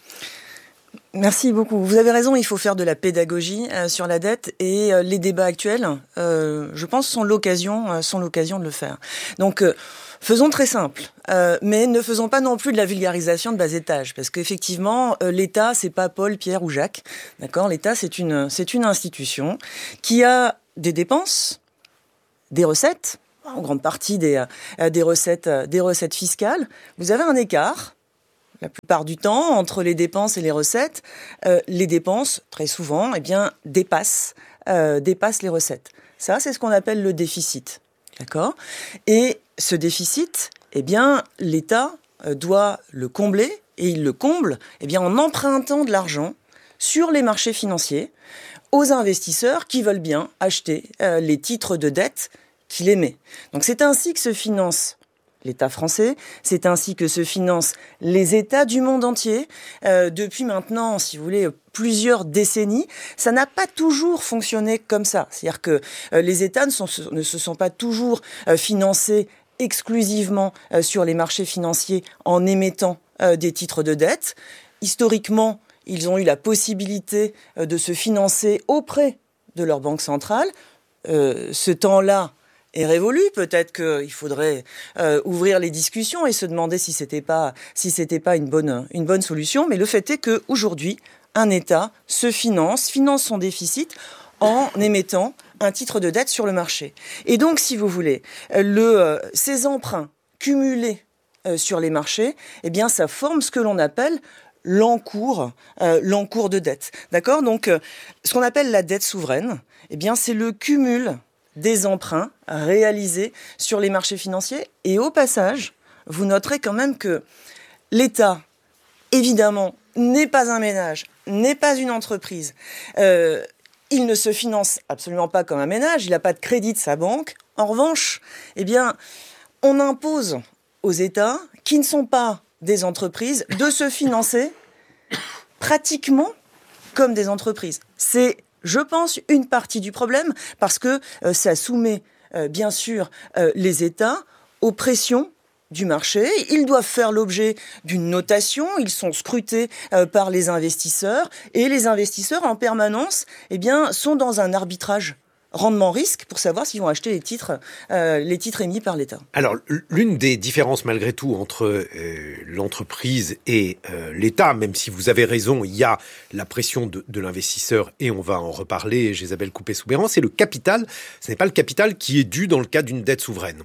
Merci beaucoup. Vous avez raison, il faut faire de la pédagogie euh, sur la dette et euh, les débats actuels, euh, je pense, sont l'occasion, euh, sont l'occasion de le faire. Donc, euh, faisons très simple, euh, mais ne faisons pas non plus de la vulgarisation de bas étage, parce qu'effectivement, euh, l'État, c'est pas Paul, Pierre ou Jacques, d'accord ? L'État, c'est une, c'est une institution qui a des dépenses, des recettes, en grande partie des, euh, des recettes, euh, des recettes fiscales. Vous avez un écart. La plupart du temps, entre les dépenses et les recettes, euh, les dépenses, très souvent, eh bien, dépassent, euh, dépassent les recettes. Ça, c'est ce qu'on appelle le déficit. D'accord ? Et ce déficit, eh bien, l'État euh, doit le combler, et il le comble eh bien, en empruntant de l'argent sur les marchés financiers aux investisseurs qui veulent bien acheter euh, les titres de dette qu'il émet. Donc, c'est ainsi que se finance l'État français, c'est ainsi que se financent les États du monde entier. Euh, depuis maintenant, si vous voulez, plusieurs décennies, ça n'a pas toujours fonctionné comme ça. C'est-à-dire que euh, les États ne, sont, ne se sont pas toujours euh, financés exclusivement euh, sur les marchés financiers en émettant euh, des titres de dette. Historiquement, ils ont eu la possibilité euh, de se financer auprès de leur banque centrale. Euh, ce temps-là est révolu. Peut-être qu'il faudrait euh, ouvrir les discussions et se demander si c'était pas si c'était pas une bonne une bonne solution. Mais le fait est que aujourd'hui, un État se finance, finance son déficit en émettant un titre de dette sur le marché. Et donc, si vous voulez, le euh, ces emprunts cumulés euh, sur les marchés, eh bien, ça forme ce que l'on appelle l'encours, euh, l'encours de dette. D'accord ? Donc, euh, ce qu'on appelle la dette souveraine, eh bien, c'est le cumul des emprunts réalisés sur les marchés financiers. Et au passage, vous noterez quand même que l'État, évidemment, n'est pas un ménage, n'est pas une entreprise. Euh, il ne se finance absolument pas comme un ménage, il n'a pas de crédit de sa banque. En revanche, eh bien, on impose aux États, qui ne sont pas des entreprises, de se financer pratiquement comme des entreprises. C'est, je pense, une partie du problème, parce que euh, ça soumet, euh, bien sûr, euh, les États aux pressions du marché. Ils doivent faire l'objet d'une notation, ils sont scrutés euh, par les investisseurs, et les investisseurs, en permanence, eh bien, sont dans un arbitrage rendement-risque pour savoir s'ils vont acheter les titres, euh, les titres émis par l'État. Alors, l'une des différences, malgré tout, entre euh, l'entreprise et euh, l'État, même si vous avez raison, il y a la pression de, de l'investisseur, et on va en reparler, Isabelle Coupet-Soubeyran, c'est le capital. Ce n'est pas le capital qui est dû dans le cas d'une dette souveraine.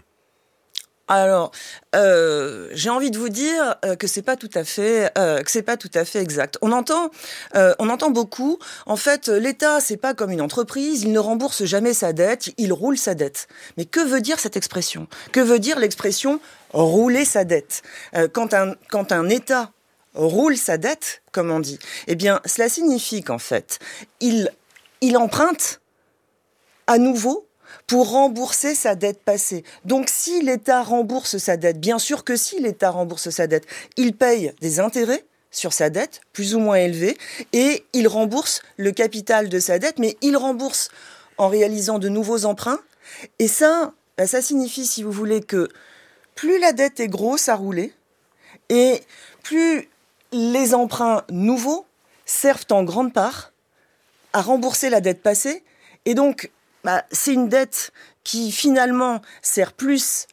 Alors, euh, j'ai envie de vous dire euh, que c'est pas tout à fait, euh, que c'est pas tout à fait exact. On entend, euh, on entend beaucoup. En fait, l'État, c'est pas comme une entreprise. Il ne rembourse jamais sa dette. Il roule sa dette. Mais que veut dire cette expression ? Que veut dire l'expression rouler sa dette ? euh, Quand un, quand un État roule sa dette, comme on dit, eh bien, cela signifie qu'en fait, il, il emprunte à nouveau pour rembourser sa dette passée. Donc si l'État rembourse sa dette, bien sûr que si l'État rembourse sa dette, il paye des intérêts sur sa dette, plus ou moins élevés, et il rembourse le capital de sa dette, mais il rembourse en réalisant de nouveaux emprunts. Et ça, ben ça signifie, si vous voulez, que plus la dette est grosse à rouler, et plus les emprunts nouveaux servent en grande part à rembourser la dette passée. Et donc, bah, c'est une dette qui, finalement, sert plus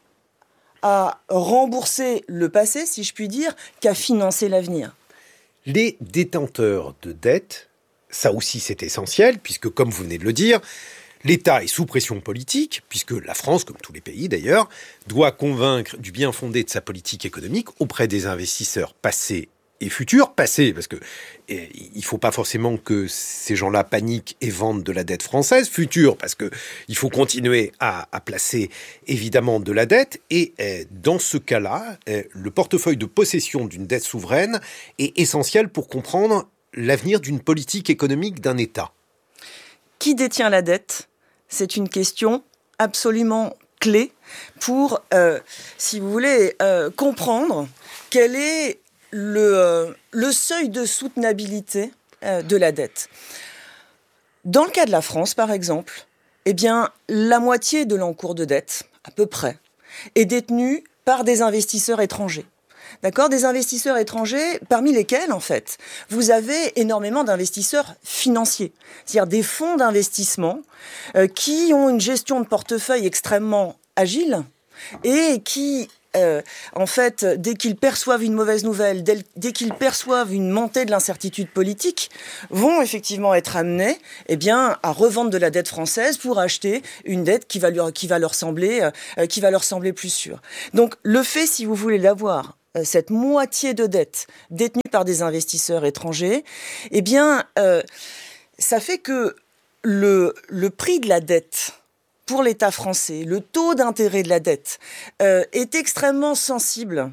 à rembourser le passé, si je puis dire, qu'à financer l'avenir. Les détenteurs de dettes, ça aussi c'est essentiel, puisque comme vous venez de le dire, l'État est sous pression politique, puisque la France, comme tous les pays d'ailleurs, doit convaincre du bien fondé de sa politique économique auprès des investisseurs passés et futurs. Passés, parce que eh, il ne faut pas forcément que ces gens-là paniquent et vendent de la dette française. Futurs, parce que il faut continuer à, à placer évidemment de la dette. Et eh, dans ce cas-là, eh, le portefeuille de possession d'une dette souveraine est essentiel pour comprendre l'avenir d'une politique économique d'un État. Qui détient la dette ? C'est une question absolument clé pour, euh, si vous voulez, euh, comprendre quel est le, euh, le seuil de soutenabilité euh, de la dette. Dans le cas de la France, par exemple, eh bien, la moitié de l'encours de dette, à peu près, est détenue par des investisseurs étrangers. D'accord, des investisseurs étrangers, parmi lesquels, en fait, vous avez énormément d'investisseurs financiers, c'est-à-dire des fonds d'investissement euh, qui ont une gestion de portefeuille extrêmement agile et qui, euh, en fait, dès qu'ils perçoivent une mauvaise nouvelle, dès, dès qu'ils perçoivent une montée de l'incertitude politique, vont effectivement être amenés, eh bien, à revendre de la dette française pour acheter une dette qui va leur, qui va leur sembler, euh, qui va leur sembler plus sûre. Donc, le fait, si vous voulez l'avoir, cette moitié de dette détenue par des investisseurs étrangers, eh bien, euh, ça fait que le, le prix de la dette pour l'État français, le taux d'intérêt de la dette, euh, est extrêmement sensible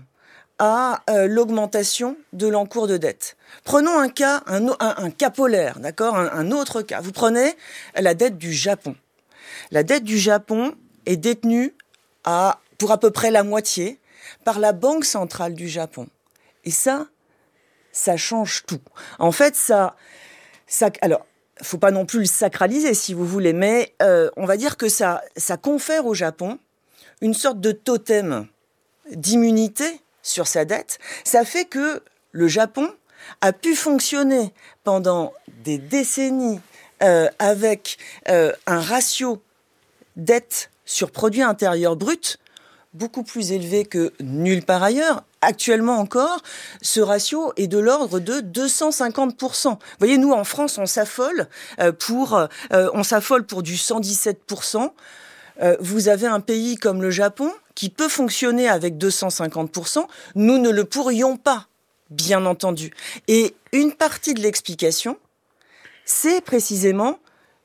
à euh, l'augmentation de l'encours de dette. Prenons un cas, un, un, un cas polaire, d'accord, un, un autre cas. Vous prenez la dette du Japon. La dette du Japon est détenue à, pour à peu près la moitié par la Banque centrale du Japon. Et ça, ça change tout. En fait, ça... ça alors, il ne faut pas non plus le sacraliser, si vous voulez, mais euh, on va dire que ça, ça confère au Japon une sorte de totem d'immunité sur sa dette. Ça fait que le Japon a pu fonctionner pendant des décennies euh, avec euh, un ratio dette sur produit intérieur brut beaucoup plus élevé que nulle part ailleurs. Actuellement encore, ce ratio est de l'ordre de deux cent cinquante pour cent. Vous voyez, nous, en France, on s'affole pour, euh, on s'affole pour du cent dix-sept pour cent. Euh, vous avez un pays comme le Japon qui peut fonctionner avec deux cent cinquante pour cent. Nous ne le pourrions pas, bien entendu. Et une partie de l'explication, c'est précisément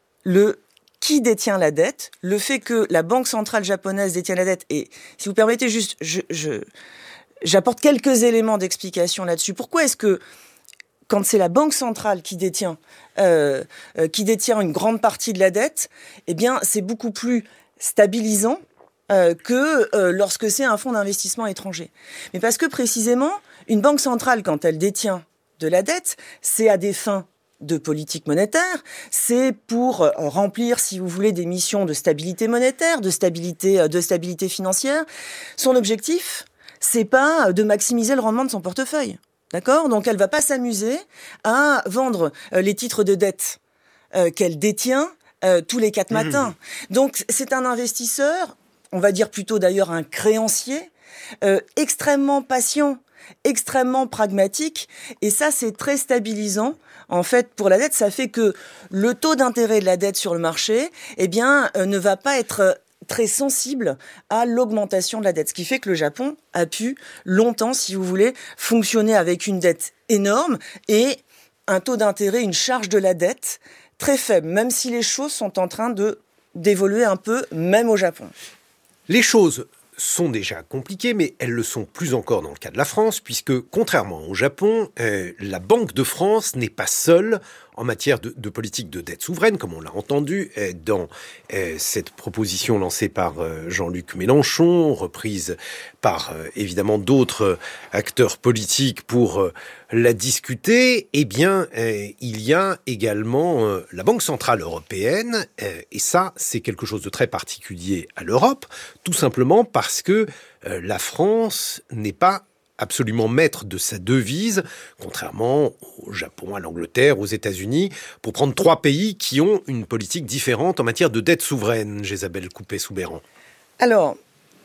le qui détient la dette, le fait que la Banque centrale japonaise détient la dette. Et si vous permettez juste, je, je, j'apporte quelques éléments d'explication là-dessus. Pourquoi est-ce que, quand c'est la Banque centrale qui détient, euh, euh, qui détient une grande partie de la dette, eh bien, c'est beaucoup plus stabilisant euh, que euh, lorsque c'est un fonds d'investissement étranger. Mais parce que, précisément, une banque centrale, quand elle détient de la dette, c'est à des fins de politique monétaire, c'est pour remplir, si vous voulez, des missions de stabilité monétaire, de stabilité, de stabilité financière. Son objectif, c'est pas de maximiser le rendement de son portefeuille. D'accord ? Donc, elle va pas s'amuser à vendre les titres de dette euh, qu'elle détient euh, tous les quatre matins. Mmh. Donc, c'est un investisseur, on va dire plutôt d'ailleurs un créancier, euh, extrêmement patient, extrêmement pragmatique, et ça, c'est très stabilisant. En fait, pour la dette, ça fait que le taux d'intérêt de la dette sur le marché, eh bien, euh, ne va pas être très sensible à l'augmentation de la dette. Ce qui fait que le Japon a pu longtemps, si vous voulez, fonctionner avec une dette énorme et un taux d'intérêt, une charge de la dette très faible, même si les choses sont en train de d'évoluer un peu, même au Japon. Les choses sont déjà compliquées, mais elles le sont plus encore dans le cas de la France, puisque, contrairement au Japon, euh, la Banque de France n'est pas seule en matière de, de politique de dette souveraine, comme on l'a entendu dans euh, cette proposition lancée par euh, Jean-Luc Mélenchon, reprise par euh, évidemment d'autres acteurs politiques pour euh, la discuter. Eh bien, euh, il y a également euh, la Banque centrale européenne, euh, et ça, c'est quelque chose de très particulier à l'Europe, tout simplement parce que euh, la France n'est pas absolument maître de sa devise, contrairement au Japon, à l'Angleterre, aux États-Unis, pour prendre trois pays qui ont une politique différente en matière de dette souveraine. Jésabel Coupet-Soubeyran. Alors,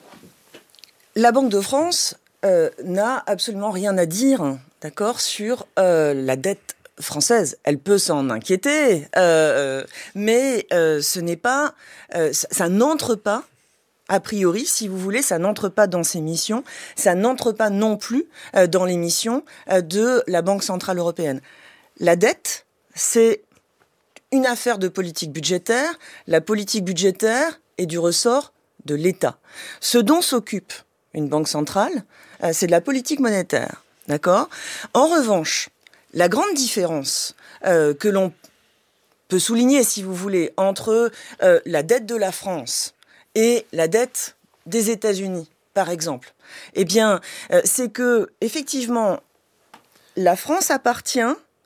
la Banque de France euh, n'a absolument rien à dire, d'accord, sur euh, la dette française. Elle peut s'en inquiéter, euh, mais euh, ce n'est pas, euh, ça, ça n'entre pas. A priori, si vous voulez, ça n'entre pas dans ses missions, ça n'entre pas non plus euh, dans les missions euh, de la Banque centrale européenne. La dette, c'est une affaire de politique budgétaire. La politique budgétaire est du ressort de l'État. Ce dont s'occupe une banque centrale, euh, c'est de la politique monétaire, d'accord ? En revanche, la grande différence euh, que l'on peut souligner, si vous voulez, entre euh, la dette de la France et la dette des États-Unis, par exemple, eh bien, euh, c'est que, effectivement, la France appartient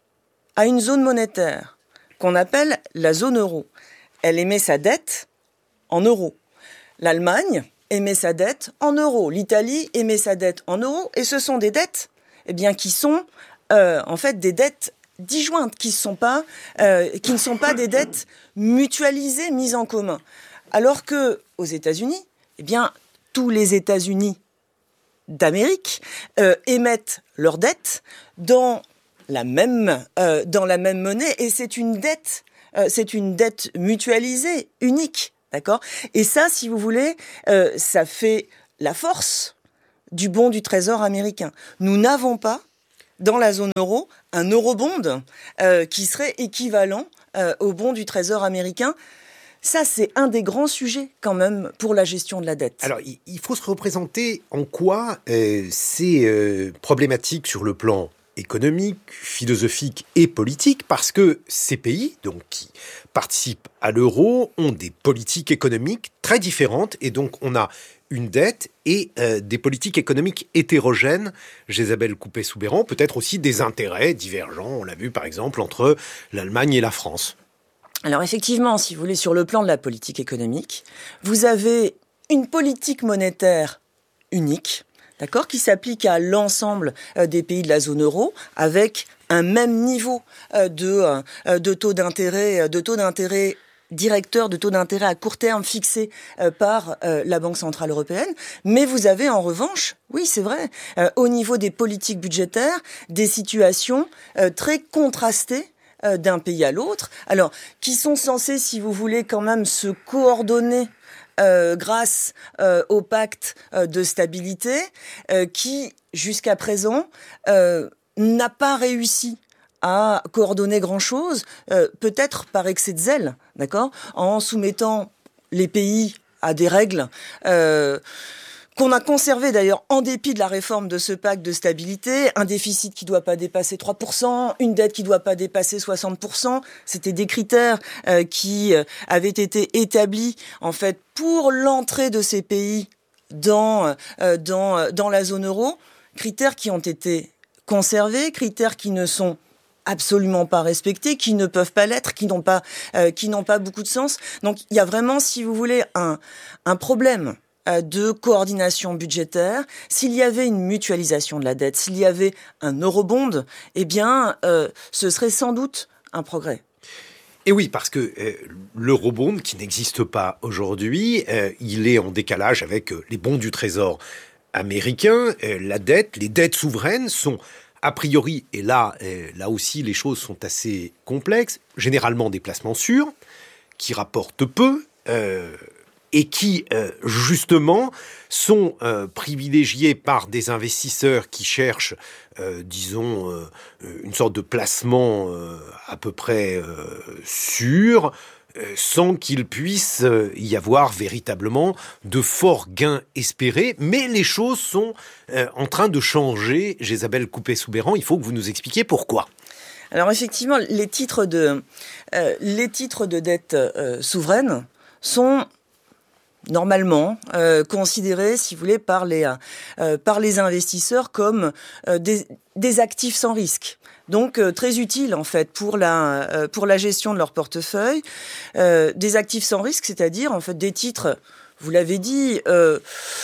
à une zone monétaire qu'on appelle la zone euro. Elle émet sa dette en euros. L'Allemagne émet sa dette en euros. L'Italie émet sa dette en euros. Et ce sont des dettes, eh bien, qui sont, euh, en fait, des dettes disjointes, qui, sont pas, euh, qui ne sont pas des dettes mutualisées, mises en commun. Alors que aux États-Unis, eh bien, tous les États-Unis d'Amérique euh, émettent leurs dettes dans la même euh, dans la même monnaie, et c'est une dette, euh, c'est une dette mutualisée, unique, d'accord ? Et ça, si vous voulez, euh, ça fait la force du bon du Trésor américain. Nous n'avons pas dans la zone euro un eurobond euh, qui serait équivalent euh, au bon du Trésor américain. Ça, c'est un des grands sujets, quand même, pour la gestion de la dette. Alors, il faut se représenter en quoi euh, c'est euh, problématique sur le plan économique, philosophique et politique, parce que ces pays, donc, qui participent à l'euro, ont des politiques économiques très différentes, et donc on a une dette et euh, des politiques économiques hétérogènes. Jésabel Coupet-Soubeyran, peut-être aussi des intérêts divergents, on l'a vu par exemple entre l'Allemagne et la France. Alors effectivement, si vous voulez, sur le plan de la politique économique, vous avez une politique monétaire unique, d'accord, qui s'applique à l'ensemble euh, des pays de la zone euro, avec un même niveau euh, de, euh, de taux d'intérêt, de taux d'intérêt directeur, de taux d'intérêt à court terme fixé euh, par euh, la Banque centrale européenne. Mais vous avez en revanche, oui c'est vrai, euh, au niveau des politiques budgétaires, des situations euh, très contrastées d'un pays à l'autre, alors qui sont censés, si vous voulez, quand même se coordonner euh, grâce euh, au pacte euh, de stabilité, euh, qui jusqu'à présent euh, n'a pas réussi à coordonner grand-chose, euh, peut-être par excès de zèle, d'accord, en soumettant les pays à des règles euh, qu'on a conservé d'ailleurs en dépit de la réforme de ce pacte de stabilité, un déficit qui ne doit pas dépasser trois pour cent, une dette qui ne doit pas dépasser soixante pour cent. C'était des critères euh, qui euh, avaient été établis en fait pour l'entrée de ces pays dans, euh, dans, dans la zone euro, critères qui ont été conservés, critères qui ne sont absolument pas respectés, qui ne peuvent pas l'être, qui n'ont pas, euh, qui n'ont pas beaucoup de sens. Donc il y a vraiment, si vous voulez, un, un problème de coordination budgétaire. S'il y avait une mutualisation de la dette, s'il y avait un eurobond, eh bien, euh, ce serait sans doute un progrès. Et oui, parce que euh, l'eurobond, qui n'existe pas aujourd'hui, euh, il est en décalage avec euh, les bons du Trésor américain. Euh, la dette, les dettes souveraines sont a priori, et là, euh, là aussi les choses sont assez complexes, généralement des placements sûrs, qui rapportent peu, euh, et qui, euh, justement, sont euh, privilégiés par des investisseurs qui cherchent, euh, disons, euh, une sorte de placement euh, à peu près euh, sûr, euh, sans qu'il puisse euh, y avoir véritablement de forts gains espérés. Mais les choses sont euh, en train de changer. Jésabel Coupet-Soubeyran, il faut que vous nous expliquiez pourquoi. Alors effectivement, les titres de, euh, les titres de dette euh, souveraine sont normalement euh, considérés, si vous voulez, par les, euh, par les investisseurs comme euh, des, des actifs sans risque. Donc euh, très utile en fait pour la, euh, pour la gestion de leur portefeuille. Euh, des actifs sans risque, c'est-à-dire en fait des titres, vous l'avez dit, euh,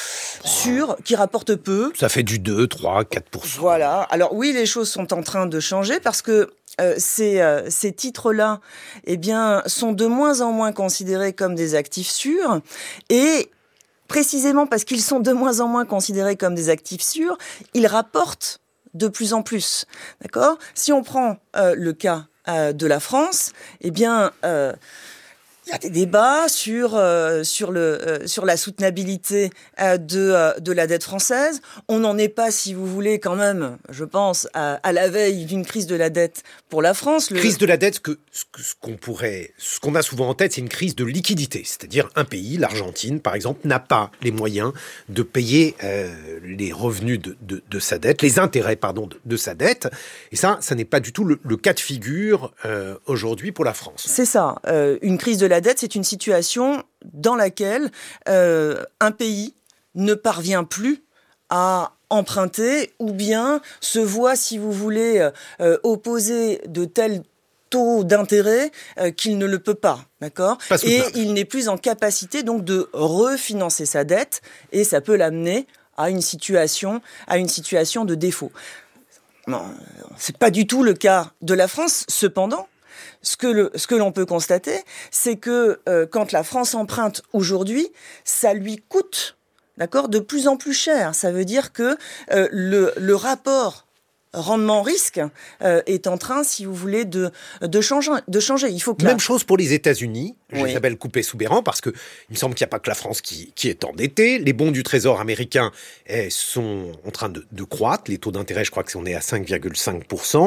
sûrs, qui rapportent peu. Ça fait du deux, trois, quatre pour cent. Voilà. Alors oui, les choses sont en train de changer parce que Euh, ces, euh, ces titres-là, eh bien, sont de moins en moins considérés comme des actifs sûrs, et précisément parce qu'ils sont de moins en moins considérés comme des actifs sûrs, ils rapportent de plus en plus. D'accord ? Si on prend euh, le cas euh, de la France, eh bien, euh, il y a des débats sur euh, sur le euh, sur la soutenabilité euh, de euh, de la dette française. On n'en est pas, si vous voulez, quand même, je pense, à, à la veille d'une crise de la dette pour la France. Le... Crise de la dette, ce que ce, que, ce qu'on pourrait, ce qu'on a souvent en tête, c'est une crise de liquidité. C'est-à-dire un pays, l'Argentine, par exemple, n'a pas les moyens de payer euh, les revenus de, de de sa dette, les intérêts, pardon, de, de sa dette. Et ça, ça n'est pas du tout le, le cas de figure euh, aujourd'hui pour la France. C'est ça. Euh, une crise de la dette, c'est une situation dans laquelle euh, un pays ne parvient plus à emprunter ou bien se voit, si vous voulez, euh, opposer de tels taux d'intérêt euh, qu'il ne le peut pas, d'accord ? Et il n'est plus en capacité donc de refinancer sa dette et ça peut l'amener à une situation, à une situation de défaut. Non, c'est pas du tout le cas de la France, cependant. Ce que, le, ce que l'on peut constater, c'est que euh, quand la France emprunte aujourd'hui, ça lui coûte, d'accord, de plus en plus cher. Ça veut dire que euh, le, le rapport rendement-risque euh, est en train, si vous voulez, de, de, changer, de changer. Il faut que Même la... chose pour les États-Unis, oui. Isabelle Coupet-Soubeyran, parce que il me semble qu'il n'y a pas que la France qui, qui est endettée. Les bons du Trésor américain eh, sont en train de, de croître. Les taux d'intérêt, je crois que c'est on est à cinq virgule cinq pour cent.